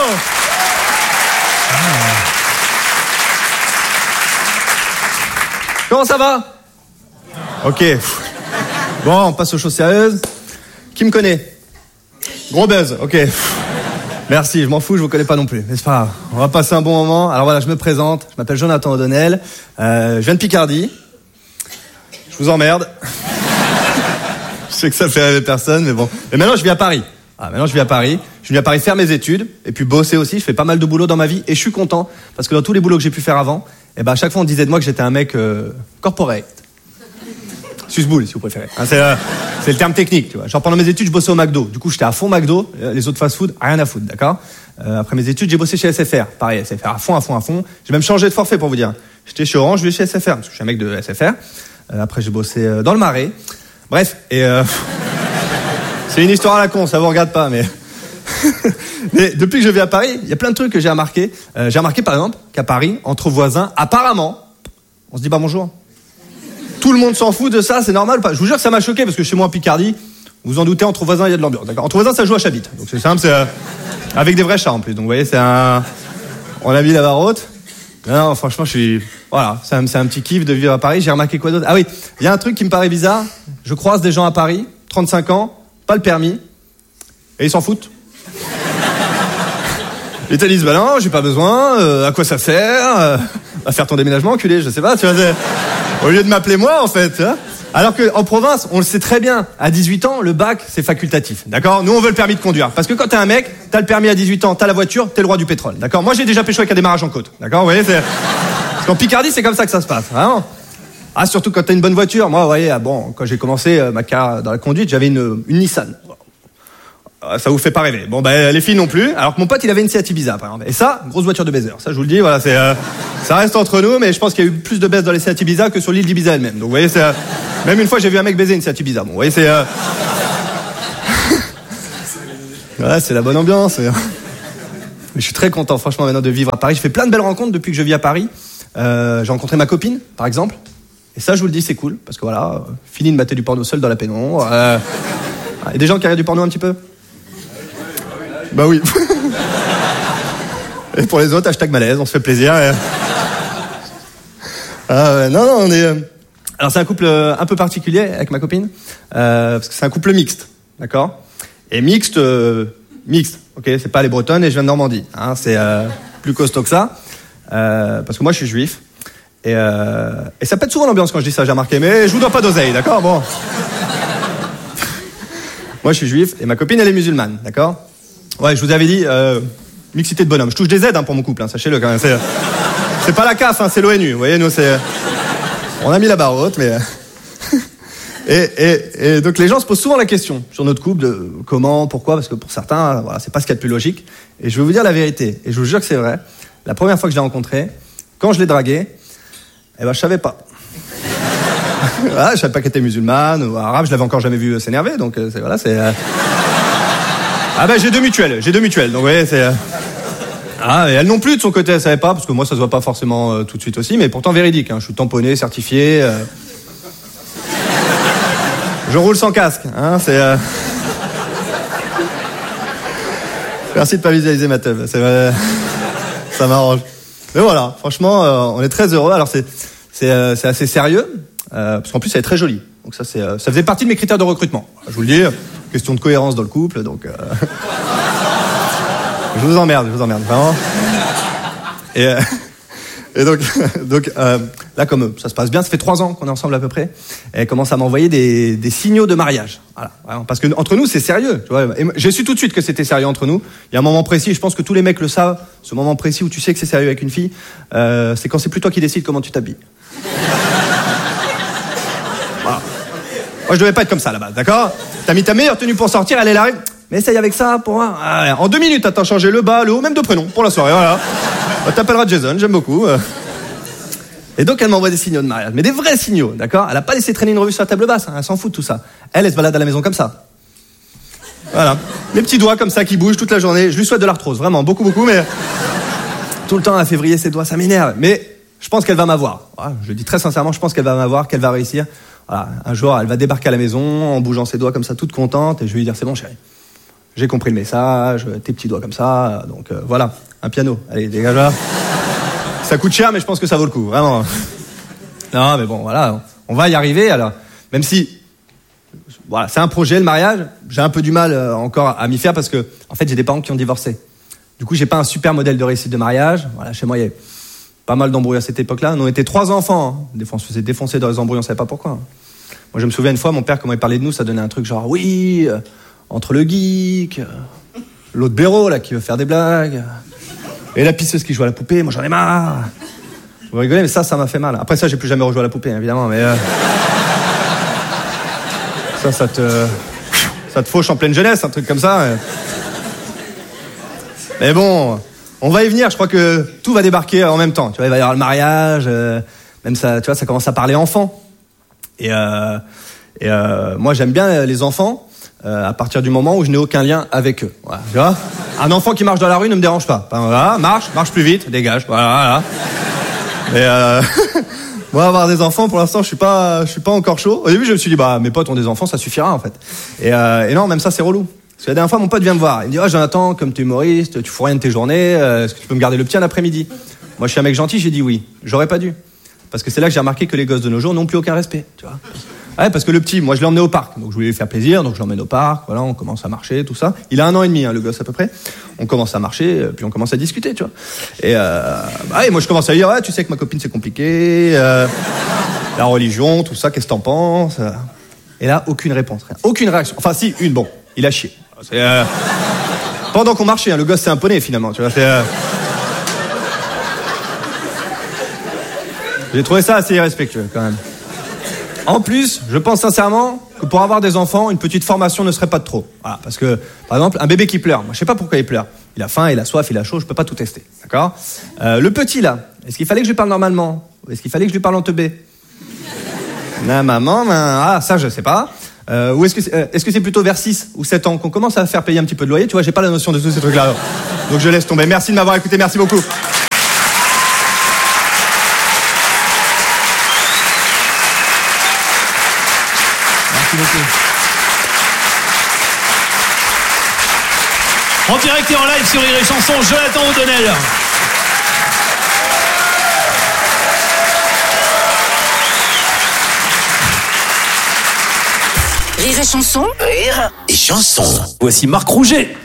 Comment ça va? Ok. Bon, on passe aux choses sérieuses. Qui me connaît? Gros buzz, ok. Merci, je m'en fous, je vous connais pas non plus. Mais c'est pas grave, on va passer un bon moment. Alors voilà, je me présente, je m'appelle Jonathan O'Donnell. Je viens de Picardie. Je vous emmerde. Je sais que ça fait rêver personne, mais bon. Et maintenant, je vis à Paris. Je vis à Paris faire mes études, et puis bosser aussi. Je fais pas mal de boulot dans ma vie, et je suis content, parce que dans tous les boulots que j'ai pu faire avant, à chaque fois, on disait de moi que j'étais un mec corporate. Susboule, si vous préférez. C'est le terme technique, tu vois. Genre, pendant mes études, je bossais au McDo. Du coup, j'étais à fond McDo. Les autres fast-food, rien à foutre, d'accord? Après mes études, j'ai bossé chez SFR. Pareil, SFR à fond. J'ai même changé de forfait, pour vous dire. J'étais chez Orange, je vais chez SFR, parce que je suis un mec de SFR. Après, j'ai bossé dans le Marais. Bref, c'est une histoire à la con, ça vous regarde pas, mais... Mais depuis que je vis à Paris, il y a plein de trucs que j'ai remarqué. J'ai remarqué, par exemple, qu'à Paris, entre voisins, apparemment, on se dit pas bonjour. Tout le monde s'en fout de ça, c'est normal ou pas? Je vous jure que ça m'a choqué, parce que chez moi en Picardie, vous vous en doutez, entre voisins, il y a de l'ambiance, d'accord? Entre voisins, ça joue à chabite. Donc c'est simple, c'est avec des vrais chats en plus. Donc vous voyez, on a vu la barotte. Non, franchement, voilà, c'est un petit kiff de vivre à Paris. J'ai remarqué quoi d'autre? Ah oui, il y a un truc qui me paraît bizarre. Je croise des gens à Paris, 35 ans, pas le permis, et ils s'en foutent. Ils te disent, bah non, j'ai pas besoin, à quoi ça sert? À faire ton déménagement, enculé, je sais pas, tu vois, au lieu de m'appeler moi, en fait, hein. Alors qu'en province, on le sait très bien, à 18 ans, le bac, c'est facultatif, d'accord? Nous, on veut le permis de conduire. Parce que quand t'es un mec, t'as le permis à 18 ans, t'as la voiture, t'es le roi du pétrole, d'accord? Moi, j'ai déjà pécho avec un démarrage en côte, d'accord? Vous voyez, parce qu'en Picardie, c'est comme ça que ça se passe, vraiment. Ah, surtout quand t'as une bonne voiture. Moi, vous voyez, quand j'ai commencé ma carrière dans la conduite, j'avais une Nissan. Ça vous fait pas rêver. Bon, les filles non plus. Alors que mon pote, il avait une Seat Ibiza, par exemple. Et ça, grosse voiture de baiser. Ça, je vous le dis, voilà, ça reste entre nous, mais je pense qu'il y a eu plus de baisse dans les Seat Ibiza que sur l'île d'Ibiza elle-même. Donc, vous voyez, Même une fois, j'ai vu un mec baiser une statue bizarre. Bon, vous voyez, c'est... Ouais, c'est la bonne ambiance. Mais je suis très content, franchement, maintenant de vivre à Paris. Je fais plein de belles rencontres depuis que je vis à Paris. J'ai rencontré ma copine, par exemple. Et ça, je vous le dis, c'est cool. Parce que voilà, fini de mater du porno seul dans la pénombre. Il y a des gens qui regardent du porno un petit peu? Bah oui. Et pour les autres, #malaise, on se fait plaisir. Non, on est... Alors, c'est un couple un peu particulier avec ma copine. Parce que c'est un couple mixte, d'accord? Et mixte, ok? C'est pas les Bretonnes et je viens de Normandie. Hein, c'est plus costaud que ça. Parce que moi, je suis juif. Et ça pète souvent l'ambiance quand je dis ça, j'ai remarqué. Mais je vous dois pas d'oseille, d'accord? Bon. Moi, je suis juif et ma copine, elle est musulmane, d'accord? Ouais, je vous avais dit, mixité de bonhomme. Je touche des aides pour mon couple, hein, sachez-le quand même. C'est pas la CAF, hein, c'est l'ONU. Vous voyez, nous, c'est... On a mis la barre haute, mais... et donc, les gens se posent souvent la question sur notre couple de comment, pourquoi, parce que pour certains, voilà, c'est pas ce qu'il y a de plus logique. Et je vais vous dire la vérité, et je vous jure que c'est vrai. La première fois que je l'ai rencontré, quand je l'ai dragué, je savais pas. Voilà, je savais pas qu'elle était musulmane ou arabe, je l'avais encore jamais vu s'énerver, donc voilà, c'est... Ah ben j'ai deux mutuelles, donc vous voyez, c'est... Ah, et elle non plus de son côté, elle savait pas, parce que moi ça se voit pas forcément tout de suite aussi, mais pourtant véridique, hein, je suis tamponné, certifié... Je roule sans casque, hein, c'est... Merci de pas visualiser ma teub, ça m'arrange. Mais voilà, franchement, on est très heureux. Alors c'est assez sérieux, parce qu'en plus elle est très jolie. Donc ça faisait partie de mes critères de recrutement. Je vous le dis, question de cohérence dans le couple, donc je vous emmerde vraiment. Et donc là, comme ça se passe bien, ça fait 3 ans qu'on est ensemble à peu près, et elle commence à m'envoyer des signaux de mariage. Voilà, vraiment, parce que entre nous c'est sérieux, tu vois. Et j'ai su tout de suite que c'était sérieux entre nous. Il y a un moment précis, je pense que tous les mecs le savent, ce moment précis où tu sais que c'est sérieux avec une fille, c'est quand c'est plus toi qui décides comment tu t'habilles. Voilà. Moi je devais pas être comme ça à la base, d'accord? T'as mis ta meilleure tenue pour sortir, elle est là. Mais essaye avec ça pour moi. En 2 minutes, t'as changé le bas, le haut, même de prénom pour la soirée. Voilà. T'appelleras Jason, j'aime beaucoup. Et donc elle m'envoie des signaux de mariage, mais des vrais signaux, d'accord? Elle a pas laissé traîner une revue sur la table basse, hein, elle s'en fout de tout ça. Elle se balade à la maison comme ça. Voilà. Les petits doigts comme ça qui bougent toute la journée. Je lui souhaite de l'arthrose, vraiment, beaucoup, mais tout le temps à février ses doigts, ça m'énerve. Mais je pense qu'elle va m'avoir. Voilà, je le dis très sincèrement, je pense qu'elle va m'avoir, qu'elle va réussir. Voilà. Un jour, elle va débarquer à la maison en bougeant ses doigts comme ça, toute contente, et je vais lui dire c'est bon chérie. J'ai compris le message, tes petits doigts comme ça, donc voilà, un piano. Allez, dégage là. Ça coûte cher, mais je pense que ça vaut le coup, vraiment. Non, mais bon, voilà, on va y arriver. Alors, même si, voilà, c'est un projet, le mariage, j'ai un peu du mal encore à m'y faire parce que, en fait, j'ai des parents qui ont divorcé. Du coup, j'ai pas un super modèle de réussite de mariage. Voilà, chez moi, il y avait pas mal d'embrouilles à cette époque-là. Nous, on était 3 enfants. Hein. Des fois, on se faisait défoncer dans les embrouilles, on savait pas pourquoi. Hein. Moi, je me souviens une fois, mon père, comment il parlait de nous, ça donnait un truc genre, oui, entre le geek, l'autre béro, là, qui veut faire des blagues, et la pisseuse qui joue à la poupée, moi j'en ai marre. Vous rigolez, mais ça m'a fait mal. Après ça, j'ai plus jamais rejoué à la poupée, évidemment, mais... Ça te fauche en pleine jeunesse, un truc comme ça. Mais bon, on va y venir, je crois que tout va débarquer en même temps. Tu vois, il va y avoir le mariage, même ça, tu vois, ça commence à parler enfant. Et moi, j'aime bien les enfants, à partir du moment où je n'ai aucun lien avec eux. Voilà, tu vois, un enfant qui marche dans la rue ne me dérange pas. Enfin, voilà, marche plus vite, dégage. Voilà. Mais moi, avoir des enfants, pour l'instant, je suis pas encore chaud. Au début, je me suis dit, mes potes ont des enfants, ça suffira en fait. Et non, même ça, c'est relou. Parce que la dernière fois, mon pote vient me voir. Il me dit, Jonathan, comme t'es humoriste, tu fous rien de tes journées, est-ce que tu peux me garder le petit un après-midi? Moi, je suis un mec gentil, j'ai dit oui. J'aurais pas dû. Parce que c'est là que j'ai remarqué que les gosses de nos jours n'ont plus aucun respect, tu vois. Ouais, parce que le petit, moi je l'ai emmené au parc, donc je voulais lui faire plaisir, donc je l'emmène au parc, voilà, on commence à marcher, tout ça. Il a 1 an et demi, hein, le gosse à peu près. On commence à marcher, puis on commence à discuter, tu vois. Et moi je commence à lui dire, tu sais que ma copine c'est compliqué, la religion, tout ça, qu'est-ce que t'en penses? Et là, aucune réponse, rien. Aucune réaction. Enfin si, une, bon, il a chié. Pendant qu'on marchait, hein, le gosse s'est imponé finalement, tu vois. J'ai trouvé ça assez irrespectueux quand même. En plus, je pense sincèrement que pour avoir des enfants, une petite formation ne serait pas de trop. Voilà, parce que, par exemple, un bébé qui pleure, moi je sais pas pourquoi il pleure. Il a faim, il a soif, il a chaud, je peux pas tout tester, d'accord? Le petit là, est-ce qu'il fallait que je lui parle normalement? Ou est-ce qu'il fallait que je lui parle en teubé? La maman, ah, ça, je sais pas. Ou est-ce que c'est plutôt vers 6 ou 7 ans qu'on commence à faire payer un petit peu de loyer? Tu vois, j'ai pas la notion de tous ces trucs-là. Donc je laisse tomber. Merci de m'avoir écouté, merci beaucoup. Merci beaucoup. En direct et en live sur Rire et Chanson, Jonathan O'Donnell. Rire et chanson. Rire et chanson. Voici Marc Rouget.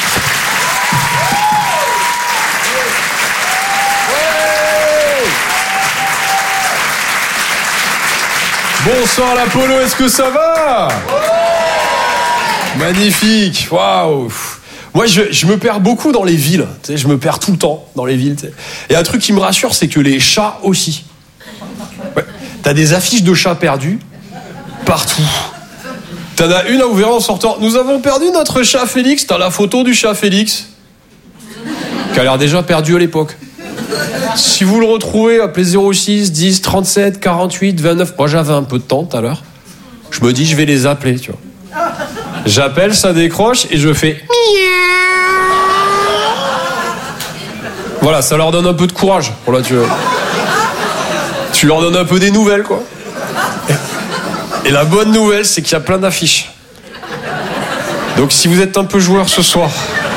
Bonsoir l'Apollo, est-ce que ça va? Magnifique, waouh. Moi, je me perds beaucoup dans les villes. Tu sais, je me perds tout le temps dans les villes. Tu sais. Et un truc qui me rassure, c'est que les chats aussi. Ouais. T'as des affiches de chats perdus partout. T'en as une à ouvrir en sortant. Nous avons perdu notre chat Félix. T'as la photo du chat Félix, qui a l'air déjà perdu à l'époque. Si vous le retrouvez, appelez 06 10 37 48 29. Moi, j'avais un peu de temps tout à l'heure. Je me dis, je vais les appeler, tu vois. J'appelle, ça décroche et je fais voilà, ça leur donne un peu de courage. Voilà, tu leur donnes un peu des nouvelles, quoi. Et la bonne nouvelle, c'est qu'il y a plein d'affiches. Donc si vous êtes un peu joueur ce soir,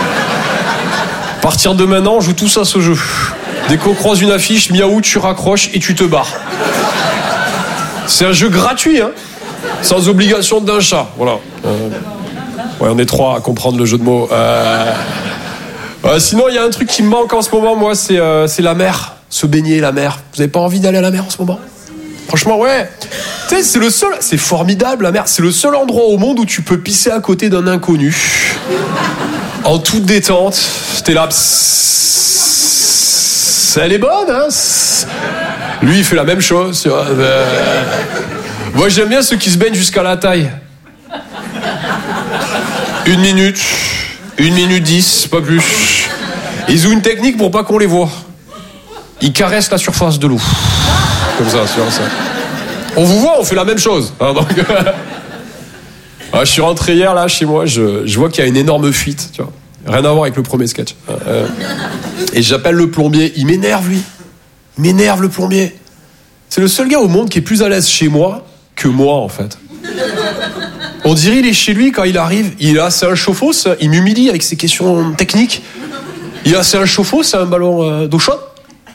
à partir de maintenant, on joue tous à ce jeu. Dès qu'on croise une affiche, miaou, tu raccroches et tu te barres. C'est un jeu gratuit, hein, sans obligation d'un chat. Voilà. Ouais, on est 3 à comprendre le jeu de mots. Sinon, il y a un truc qui me manque en ce moment, moi, c'est la mer. Se baigner, la mer. Vous avez pas envie d'aller à la mer en ce moment? Franchement, ouais. Tu sais, c'est le seul. C'est formidable, la mer. C'est le seul endroit au monde où tu peux pisser à côté d'un inconnu. En toute détente. T'es là. Elle est bonne, hein. Lui, il fait la même chose. Tu vois. Moi, j'aime bien ceux qui se baignent jusqu'à la taille. 1 minute. 1 minute 10, pas plus. Ils ont une technique pour pas qu'on les voit. Ils caressent la surface de l'eau. Comme ça, tu vois, ça. On vous voit, on fait la même chose. Hein, donc... je suis rentré hier, là, chez moi, je vois qu'il y a une énorme fuite, tu vois. Rien à voir avec le premier sketch. Et j'appelle le plombier. Il m'énerve, lui. Il m'énerve, le plombier. C'est le seul gars au monde qui est plus à l'aise chez moi que moi, en fait. On dirait il est chez lui quand il arrive. C'est un chauffe-eau, il m'humilie avec ses questions techniques. C'est un chauffe-eau, c'est un ballon d'eau chaude.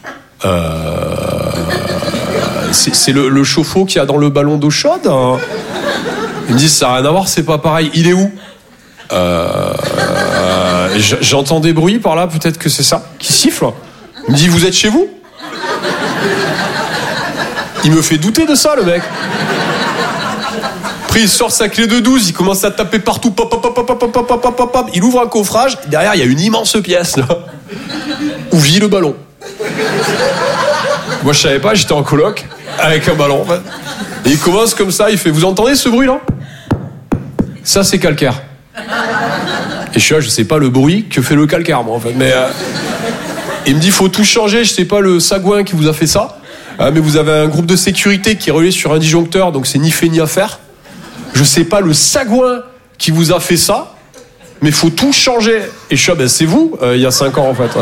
C'est le chauffe-eau qu'il y a dans le ballon d'eau chaude. Hein. Ils me disent ça n'a rien à voir, c'est pas pareil. Il est où? J'entends des bruits par là, peut-être que c'est ça qui siffle. Il me dit, vous êtes chez vous? Il me fait douter de ça, le mec. Après, il sort sa clé de 12, il commence à taper partout, pop, pop, pop, pop, pop, pop, pop, pop, pop. Il ouvre un coffrage, derrière, il y a une immense pièce, là, où vit le ballon. Moi, je savais pas, j'étais en coloc, avec un ballon, en fait. Et il commence comme ça, il fait, vous entendez ce bruit, là? Ça, c'est calcaire. Et je suis là, je sais pas le bruit que fait le calcaire, moi, en fait. Mais il me dit, faut tout changer, je sais pas le sagouin qui vous a fait ça. Mais vous avez un groupe de sécurité qui est relié sur un disjoncteur, donc c'est ni fait ni à faire. Je sais pas le sagouin qui vous a fait ça, mais faut tout changer. Et je suis là, c'est vous, il y a 5 ans, en fait.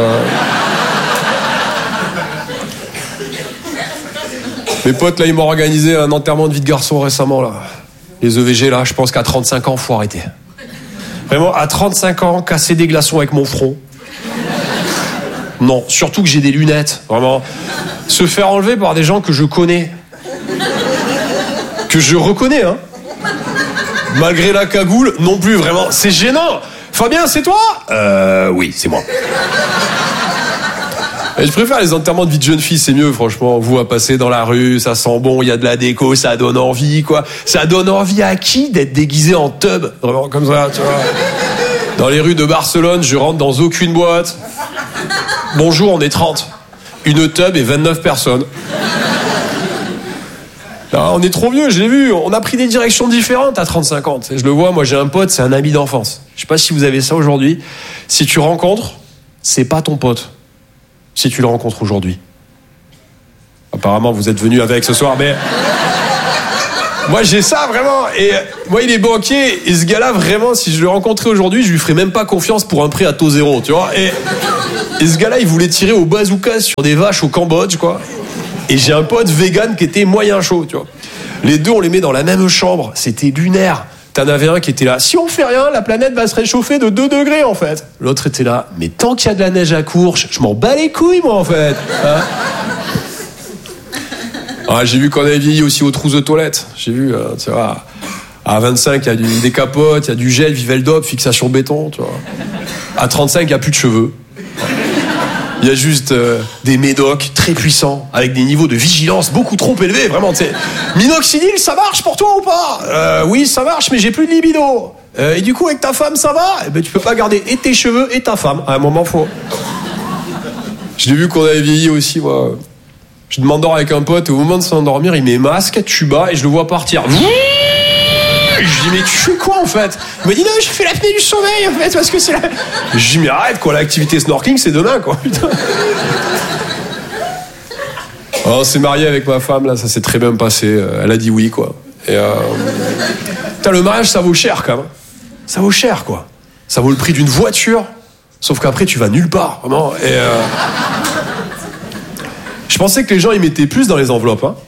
Mes potes, là, ils m'ont organisé un enterrement de vie de garçon récemment, là. Les EVG, là, je pense qu'à 35 ans, faut arrêter. Vraiment, à 35 ans, casser des glaçons avec mon front. Non, surtout que j'ai des lunettes, vraiment. Se faire enlever par des gens que je connais. Que je reconnais, hein. Malgré la cagoule, non plus, vraiment. C'est gênant. Fabien, c'est toi? Oui, c'est moi. Et je préfère les enterrements de vie de jeune fille, c'est mieux, franchement. Vous, à passer dans la rue, ça sent bon, il y a de la déco, ça donne envie, quoi. Ça donne envie à qui d'être déguisé en tub? Vraiment, comme ça, tu vois. Dans les rues de Barcelone, je rentre dans aucune boîte. Bonjour, on est 30. Une tub et 29 personnes. Non, on est trop vieux, je l'ai vu. On a pris des directions différentes à 35 ans. Je le vois, moi j'ai un pote, c'est un ami d'enfance. Je sais pas si vous avez ça aujourd'hui. Si tu rencontres, c'est pas ton pote. Si tu le rencontres aujourd'hui. Apparemment, vous êtes venu avec ce soir, mais... Moi, j'ai ça, vraiment. Et moi, il est banquier. Et ce gars-là, vraiment, si je le rencontrais aujourd'hui, je lui ferais même pas confiance pour un prêt à taux zéro, tu vois. Et ce gars-là, il voulait tirer au bazooka sur des vaches au Cambodge, quoi. Et j'ai un pote vegan qui était moyen chaud, tu vois. Les deux, on les met dans la même chambre. C'était lunaire. T'en avais un qui était là. Si on fait rien, la planète va se réchauffer de 2 degrés, en fait. L'autre était là. Mais tant qu'il y a de la neige à Courche, je m'en bats les couilles, moi, en fait. Hein. Ah, j'ai vu qu'on avait vieilli aussi aux trousses de toilette. J'ai vu, tu vois, à 25, il y a des capotes, il y a du gel, Viveldop, fixation béton, tu vois. À 35, il n'y a plus de cheveux. Il y a juste des médocs très puissants, avec des niveaux de vigilance beaucoup trop élevés, vraiment, tu sais. Minoxidil, ça marche pour toi ou pas? Oui, ça marche, mais j'ai plus de libido. Et du coup, avec ta femme, ça va? Eh ben, tu peux pas garder et tes cheveux et ta femme. À un moment, faut. Je l'ai vu qu'on avait vieilli aussi, moi. Je m'endors avec un pote, et au moment de s'endormir, il met masque, tuba, et je le vois partir. Je dis, mais tu fais quoi, en fait? Il me dit, non, je fais l'apnée du sommeil, en fait, parce que c'est là. Je dis, mais arrête, quoi, l'activité snorkeling, c'est demain, quoi, putain. On s'est marié avec ma femme, là, ça s'est très bien passé. Elle a dit oui, quoi. Et putain, le mariage, ça vaut cher, quand même. Ça vaut cher, quoi. Ça vaut le prix d'une voiture, sauf qu'après, tu vas nulle part, vraiment. Et je pensais que les gens, ils mettaient plus dans les enveloppes, hein.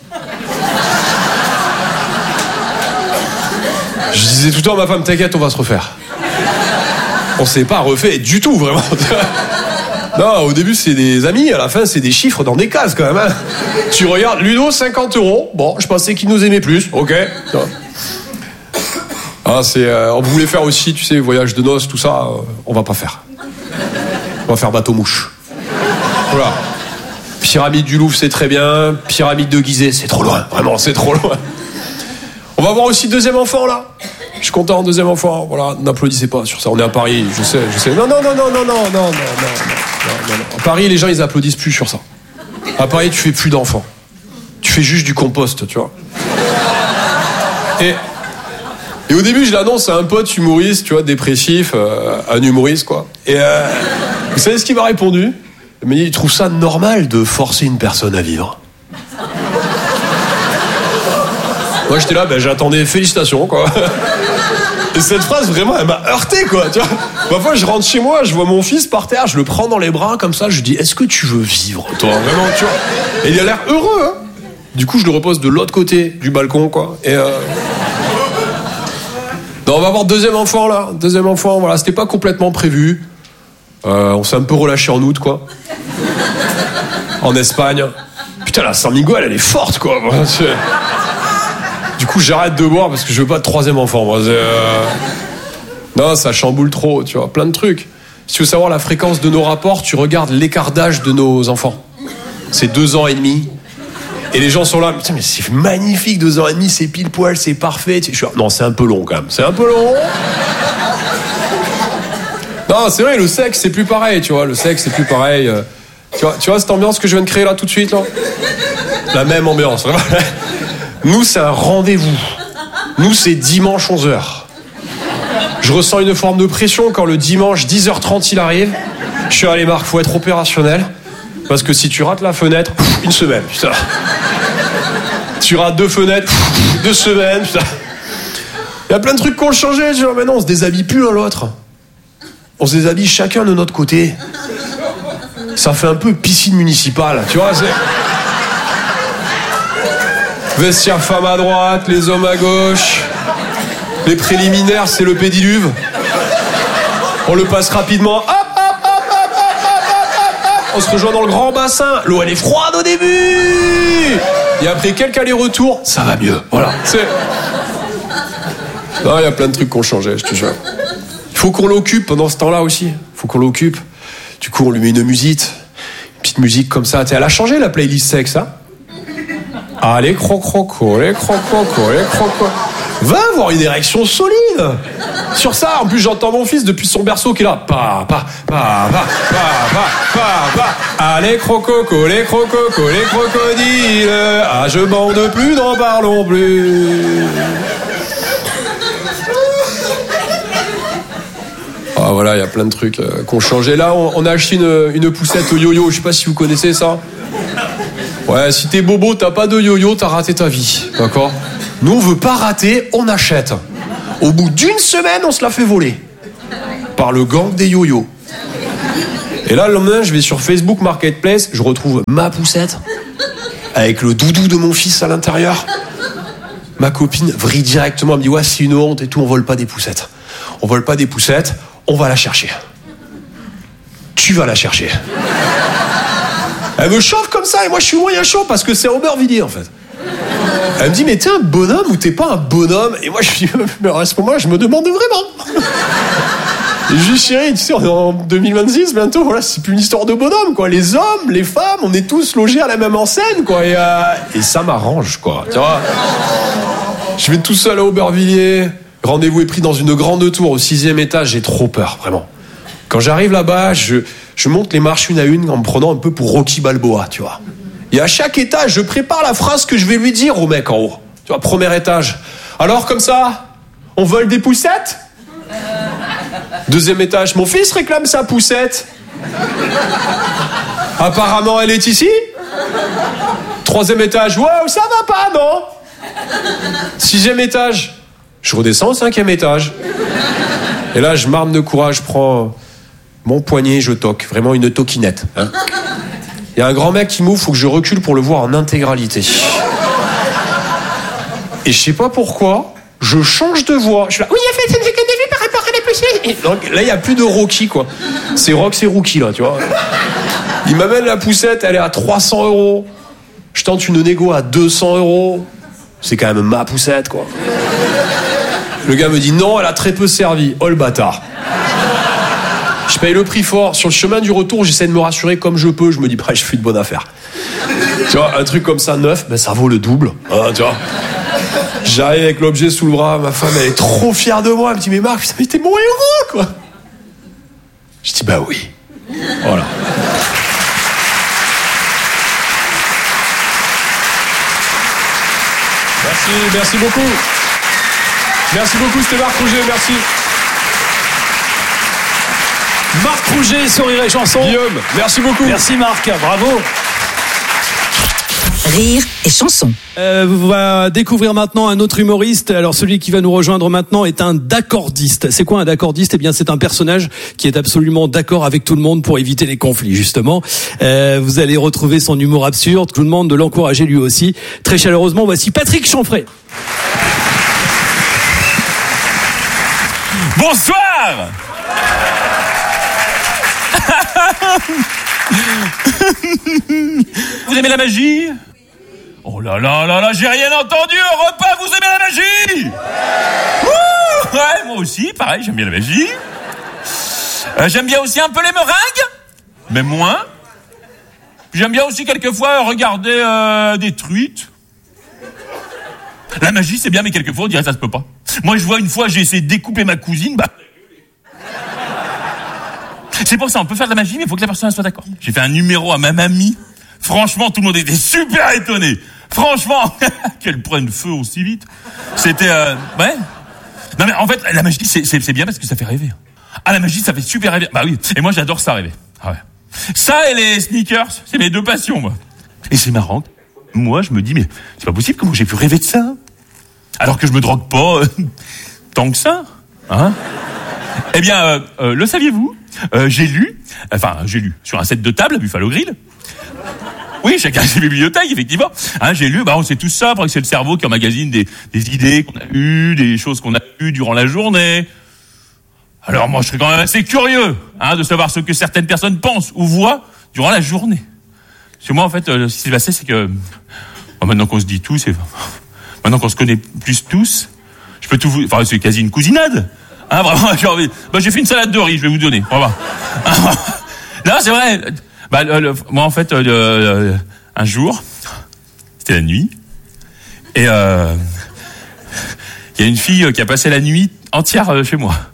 Je disais tout le temps à ma femme, t'inquiète, on va se refaire. On s'est pas refait du tout, vraiment. Non, au début, c'est des amis, à la fin, c'est des chiffres dans des cases, quand même. Hein. Tu regardes, Ludo, 50 €. Bon, je pensais qu'il nous aimait plus, ok. Ah, on voulait faire aussi, tu sais, voyage de noces, tout ça, on va pas faire. On va faire bateau-mouche. Voilà. Pyramide du Louvre, c'est très bien. Pyramide de Gizeh, c'est trop loin. Vraiment, c'est trop loin. On va avoir aussi deuxième enfant, là. Je suis content, deuxième enfant. Voilà, n'applaudissez pas sur ça. On est à Paris, je sais. Non. À Paris, les gens, ils applaudissent plus sur ça. À Paris, tu fais plus d'enfants. Tu fais juste du compost, tu vois. Et au début, je l'annonce à un pote humoriste, tu vois, dépressif, un humoriste, quoi. Et vous savez ce qu'il m'a répondu? Il m'a dit, il trouve ça normal de forcer une personne à vivre. Moi, j'étais là, j'attendais félicitations, quoi. Et cette phrase, vraiment, elle m'a heurté, quoi, tu vois. Parfois, je rentre chez moi, je vois mon fils par terre, je le prends dans les bras, comme ça, je lui dis, est-ce que tu veux vivre, toi, vraiment, tu vois. Et il a l'air heureux, hein. Du coup, je le repose de l'autre côté du balcon, quoi. Et non, on va avoir deuxième enfant, là. Deuxième enfant, voilà, c'était pas complètement prévu. On s'est un peu relâché en août, quoi. En Espagne. Putain, la San Miguel, elle est forte, quoi. Du coup, j'arrête de boire parce que je veux pas de troisième enfant, moi. Non, ça chamboule trop, tu vois, plein de trucs. Si tu veux savoir la fréquence de nos rapports, tu regardes l'écart d'âge de nos enfants. C'est 2 ans et demi. Et les gens sont là, putain, mais c'est magnifique, 2 ans et demi, c'est pile poil, c'est parfait. Non, c'est un peu long, quand même. C'est un peu long. Non, c'est vrai, le sexe, c'est plus pareil, tu vois. Le sexe, c'est plus pareil. Tu vois cette ambiance que je viens de créer là, tout de suite, là? La même ambiance, vraiment. Nous, c'est un rendez-vous. Nous, c'est dimanche 11h. Je ressens une forme de pression quand le dimanche 10h30 il arrive. Je suis allé, Marc, faut être opérationnel. Parce que si tu rates la fenêtre, une semaine, putain. Tu rates 2 fenêtres, 2 semaines, putain. Il y a plein de trucs qui ont changé, tu vois. Maintenant, on se déshabille plus l'un l'autre. On se déshabille chacun de notre côté. Ça fait un peu piscine municipale, tu vois, c'est... Vestiaire femme à droite, les hommes à gauche. Les préliminaires, c'est le pédiluve. On le passe rapidement. Hop, hop, hop, hop, hop, hop. On se rejoint dans le grand bassin. L'eau, elle est froide au début. Et après quelques allers-retours, ça va mieux. Voilà. Non, il y a plein de trucs qui ont changé, je te jure. Il faut qu'on l'occupe pendant ce temps-là aussi. Il faut qu'on l'occupe. Du coup, on lui met une musique. Une petite musique comme ça. Elle a changé la playlist sexe, hein. Ah, les crocrocos, les crocrocos, les crocos. Va avoir une érection solide. Sur ça, en plus, j'entends mon fils depuis son berceau qui est là. Pa. Ah, les crococos, les crococos, les crocodiles. Ah, je bande plus, n'en parlons plus. Ah, voilà, il y a plein de trucs qui ont changé. Là, on a acheté une poussette au yo-yo. Je sais pas si vous connaissez ça. Ouais, si t'es bobo, t'as pas de yo-yo, t'as raté ta vie. D'accord? Nous, on veut pas rater, on achète. Au bout d'une semaine, on se la fait voler. Par le gang des yo-yo. Et là, le lendemain, je vais sur Facebook Marketplace, je retrouve ma poussette. Avec le doudou de mon fils à l'intérieur. Ma copine vrille directement, elle me dit ouais, c'est une honte et tout, on vole pas des poussettes. On vole pas des poussettes, on va la chercher. Tu vas la chercher. Elle me chauffe comme ça et moi je suis moyen chaud parce que c'est Aubervilliers en fait. Elle me dit mais t'es un bonhomme ou t'es pas un bonhomme? Et moi je dis mais à ce moment-là je me demande vraiment. Et je dis chérie, tu sais, on est en 2026 bientôt, voilà, c'est plus une histoire de bonhomme quoi. Les hommes, les femmes, on est tous logés à la même enseigne quoi. Et ça m'arrange quoi. Tu vois, je vais tout seul à Aubervilliers. Rendez-vous est pris dans une grande tour au 6e étage. J'ai trop peur, vraiment. Quand j'arrive là-bas, je monte les marches une à une en me prenant un peu pour Rocky Balboa, tu vois. Et à chaque étage, je prépare la phrase que je vais lui dire au mec en haut. Tu vois, premier étage. Alors, comme ça, on vole des poussettes? Deuxième étage, mon fils réclame sa poussette. Apparemment, elle est ici. Troisième étage, wow, ça va pas, non? Sixième étage, je redescends au 5e étage. Et là, je m'arme de courage, je prends mon poignet, je toque. Vraiment une toquinette. Hein. Il y a un grand mec qui m'ouvre, faut que je recule pour le voir en intégralité. Et je sais pas pourquoi, je change de voix. Je suis là, oui, en fait, c'est par rapport à la poussette. Et donc, là, il n'y a plus de Rocky, quoi. C'est Rock, c'est Rookie, là, tu vois. Il m'amène la poussette, elle est à 300 €. Je tente une négo à 200 €. C'est quand même ma poussette, quoi. Le gars me dit non, elle a très peu servi. Oh le bâtard. Je paye le prix fort. Sur le chemin du retour, j'essaie de me rassurer comme je peux. Je me dis, bah, je fais une bonne affaire. Tu vois, un truc comme ça, neuf, ben, ça vaut le double. Hein, tu vois. J'arrive avec l'objet sous le bras. Ma femme, elle est trop fière de moi. Elle me dit, mais Marc, putain, mais t'es mon héros, quoi. Je dis, bah oui. Voilà. Merci beaucoup. Merci beaucoup, c'était Marc Rouget, merci. Marc Rouget sur Rire et Chanson. Guillaume, merci beaucoup. Merci Marc, bravo. Rire et Chanson. On va découvrir maintenant un autre humoriste. Alors celui qui va nous rejoindre maintenant est un d'accordiste. C'est quoi un d'accordiste? Eh bien c'est un personnage qui est absolument d'accord avec tout le monde pour éviter les conflits justement. Vous allez retrouver son humour absurde. Je vous demande de l'encourager lui aussi. Très chaleureusement, voici Patrick Chanfray. Bonsoir. Vous aimez la magie? Oh là là là là, j'ai rien entendu au repas, vous aimez la magie? Ouh, ouais, moi aussi, pareil, j'aime bien la magie. J'aime bien aussi un peu les meringues, mais moins. J'aime bien aussi quelquefois regarder des truites. La magie, c'est bien, mais quelquefois, on dirait que ça se peut pas. Moi, je vois une fois, j'ai essayé de découper ma cousine, bah... C'est pour ça, on peut faire de la magie, mais il faut que la personne soit d'accord. J'ai fait un numéro à ma mamie. Franchement, tout le monde était super étonné. Franchement, qu'elle prenne feu aussi vite. C'était, ouais. Non mais en fait, la magie, c'est bien parce que ça fait rêver. Ah, la magie, ça fait super rêver. Bah oui, et moi j'adore ça rêver. Ah ouais. Ça et les sneakers, c'est mes deux passions, moi. Et c'est marrant. Moi, je me dis, mais c'est pas possible, comment j'ai pu rêver de ça? Alors que je me drogue pas tant que ça, hein? Eh bien, le saviez-vous? J'ai lu sur un set de table à Buffalo Grill. Oui, chacun ses bibliothèques, effectivement. Hein, j'ai lu, on sait tout ça, parce que c'est le cerveau qui emmagasine des idées qu'on a eues, des choses qu'on a eues durant la journée. Alors moi, je serais quand même assez curieux, de savoir ce que certaines personnes pensent ou voient durant la journée. Parce que moi, en fait, ce qui s'est passé, c'est que maintenant qu'on se dit tout, maintenant qu'on se connaît plus tous, je peux tout vous... Enfin, c'est quasi une cousinade. Vraiment, j'ai envie... j'ai fait une salade de riz, je vais vous donner. On va voir. Non, c'est vrai. Moi, en fait, un jour, c'était la nuit, et il y a une fille qui a passé la nuit entière chez moi.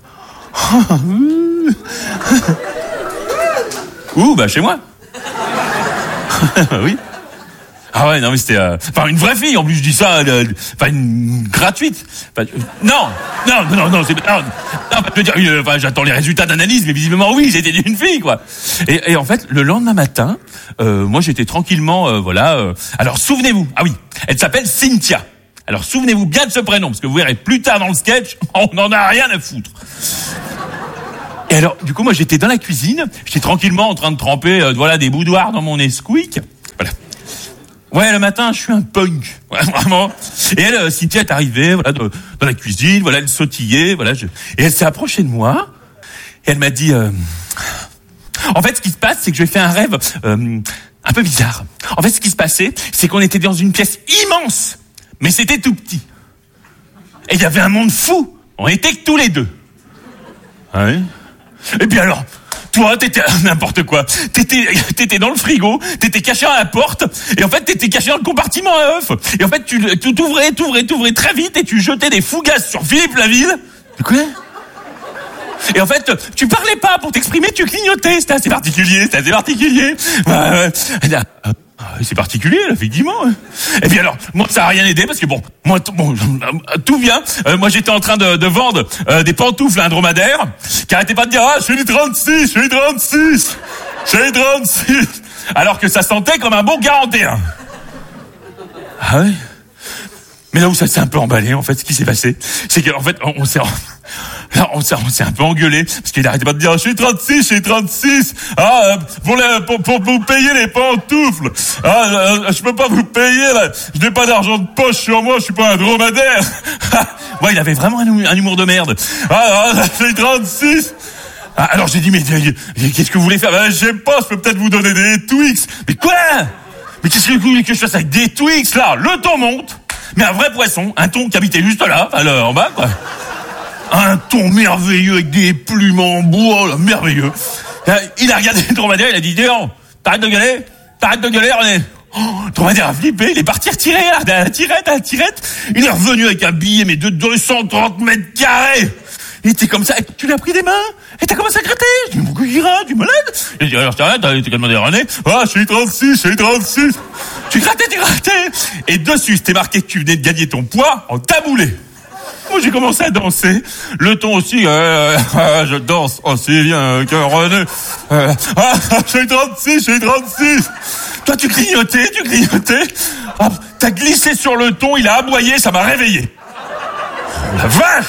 Ouh, chez moi. Oui. Ah ouais, non mais c'était enfin une vraie fille en plus, je dis ça enfin une gratuite. Enfin, non, c'est non, je veux dire, enfin, j'attends les résultats d'analyse, mais visiblement oui, c'était une fille quoi. Et en fait, le lendemain matin, moi j'étais tranquillement alors souvenez-vous. Ah oui, elle s'appelle Cynthia. Alors souvenez-vous bien de ce prénom parce que vous verrez plus tard dans le sketch, on n'en a rien à foutre. Et alors, du coup, moi, j'étais dans la cuisine, j'étais tranquillement en train de tremper, des boudoirs dans mon Nesquik. Voilà. Ouais, le matin, je suis un punk. Ouais, vraiment. Et elle, Cynthia est arrivée, dans la cuisine, elle sautillait, et elle s'est approchée de moi, et elle m'a dit, en fait, ce qui se passe, c'est que j'ai fait un rêve, un peu bizarre. En fait, ce qui se passait, c'est qu'on était dans une pièce immense, mais c'était tout petit. Et il y avait un monde fou. On était que tous les deux. Ouais. Et puis alors, toi, t'étais n'importe quoi. T'étais dans le frigo, t'étais caché à la porte, et en fait, t'étais caché dans le compartiment à œufs. Et en fait, tu t'ouvrais très vite, et tu jetais des fougasses sur Philippe Laville. Quoi? Et en fait, tu parlais pas pour t'exprimer, tu clignotais. C'était assez particulier. C'est particulier, là, effectivement. Et puis alors, moi, ça a rien aidé parce que tout vient. Moi, j'étais en train de vendre des pantoufles à un dromadaire qui arrêtait pas de dire je suis 36, alors que ça sentait comme un bon 41. Ah ouais. Mais là où ça s'est un peu emballé, en fait, ce qui s'est passé, c'est qu'en fait, on s'est un peu engueulé, parce qu'il arrêtait pas de dire, je suis 36, pour vous payer les pantoufles, je peux pas vous payer, là, je n'ai pas d'argent de poche sur moi, je suis pas un dromadaire. Ouais, il avait vraiment un humour de merde. Je suis 36. Alors j'ai dit, mais qu'est-ce que vous voulez faire? Je sais pas, je peux peut-être vous donner des Twix. Mais quoi? Mais qu'est-ce que vous voulez que je fasse avec des Twix, là? Le ton monte. Mais un vrai poisson, un thon qui habitait juste là, en bas, quoi. Un thon merveilleux avec des plumes en bois, là, merveilleux. Il a regardé le dromadaire, il a dit, t'arrêtes de gueuler, René. Le dromadaire a flippé, il est parti retirer, là, à la tirette. Il est revenu avec un billet, mais de 230 mètres carrés. Il était comme ça, et tu l'as pris des mains, et t'as commencé à gratter. Je dis, pourquoi il gratte, tu malade? Il a dit, alors je t'arrête, t'as demandé à René. Je suis 36. Tu grattais. Et dessus, c'était marqué que tu venais de gagner ton poids en taboulé. Moi, j'ai commencé à danser. Le ton aussi, je danse aussi bien que René. Je suis 36. Toi, tu clignotais. T'as glissé sur le ton, il a aboyé, ça m'a réveillé. Oh, la vache!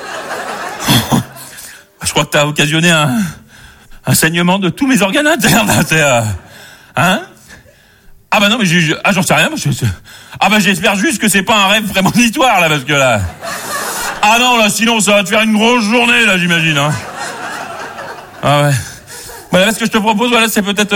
Je crois que t'as occasionné un saignement de tous mes organes internes. Hein? Ah bah non, mais j'en sais rien. J'espère juste que c'est pas un rêve prémonitoire, là, parce que là... Ah non, là, sinon, ça va te faire une grosse journée, là, j'imagine, hein. Ah ouais. Voilà, ce que je te propose, c'est peut-être,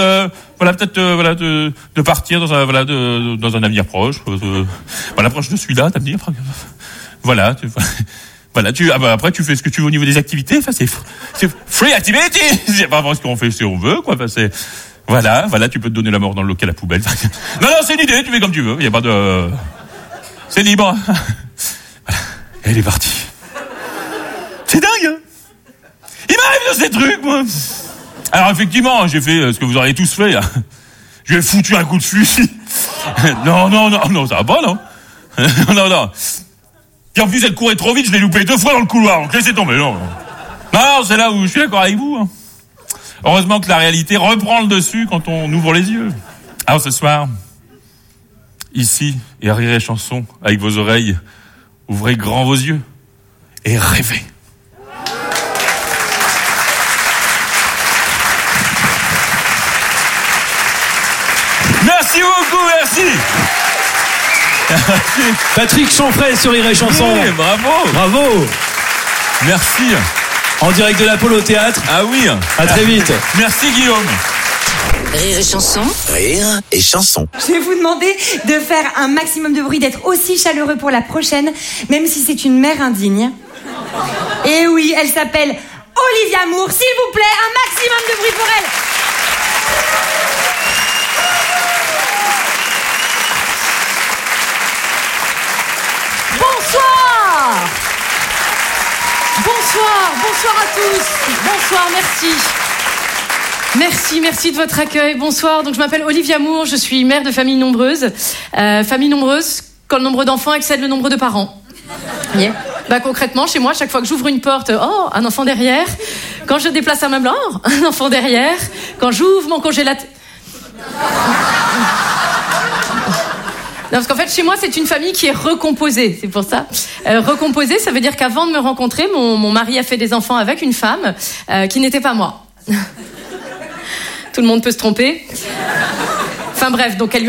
de partir dans un avenir proche. Proche de celui-là, d'avenir. Voilà, après, tu fais ce que tu veux au niveau des activités. Enfin, c'est free activity. C'est pas vraiment ce qu'on fait si on veut, quoi. Enfin, c'est, voilà, tu peux te donner la mort dans le local à poubelle. Non, c'est une idée, tu fais comme tu veux. Il y a pas de, c'est libre. Voilà. Elle est partie. C'est dingue, hein. Il m'arrive de ces trucs, moi. Alors, effectivement, j'ai fait ce que vous auriez tous fait, là. Je lui ai foutu un coup de fusil. Non, ça va pas, non. Non. Et en plus, elle courait trop vite, je l'ai loupé 2 fois dans le couloir, donc laissez tomber, non, c'est là où je suis d'accord avec vous, hein. Heureusement que la réalité reprend le dessus quand on ouvre les yeux. Alors ce soir, ici, et à Rire et Chanson, avec vos oreilles, ouvrez grand vos yeux et rêvez. Merci beaucoup, merci. Patrick Chanfray sur Rire et Chanson. Oui, bravo. Merci. En direct de l'Apollo Théâtre. Ah oui. À très vite. Merci Guillaume. Rire et Chanson. Rire et Chanson. Je vais vous demander de faire un maximum de bruit, d'être aussi chaleureux pour la prochaine, même si c'est une mère indigne. Et oui, elle s'appelle Olivia Moore. S'il vous plaît, un maximum de bruit pour elle. Bonsoir à tous. Bonsoir, merci. Merci de votre accueil. Bonsoir, donc je m'appelle Olivia Moore, je suis mère de famille nombreuse. Famille nombreuse, quand le nombre d'enfants excède le nombre de parents. Yeah. Bah concrètement, chez moi, chaque fois que j'ouvre une porte, oh, un enfant derrière. Quand je déplace un meuble, oh, un enfant derrière. Quand j'ouvre mon congélateur... Non, parce qu'en fait, chez moi, c'est une famille qui est recomposée, c'est pour ça. Recomposée, ça veut dire qu'avant de me rencontrer, mon mari a fait des enfants avec une femme qui n'était pas moi. Tout le monde peut se tromper. Enfin bref, donc elle lui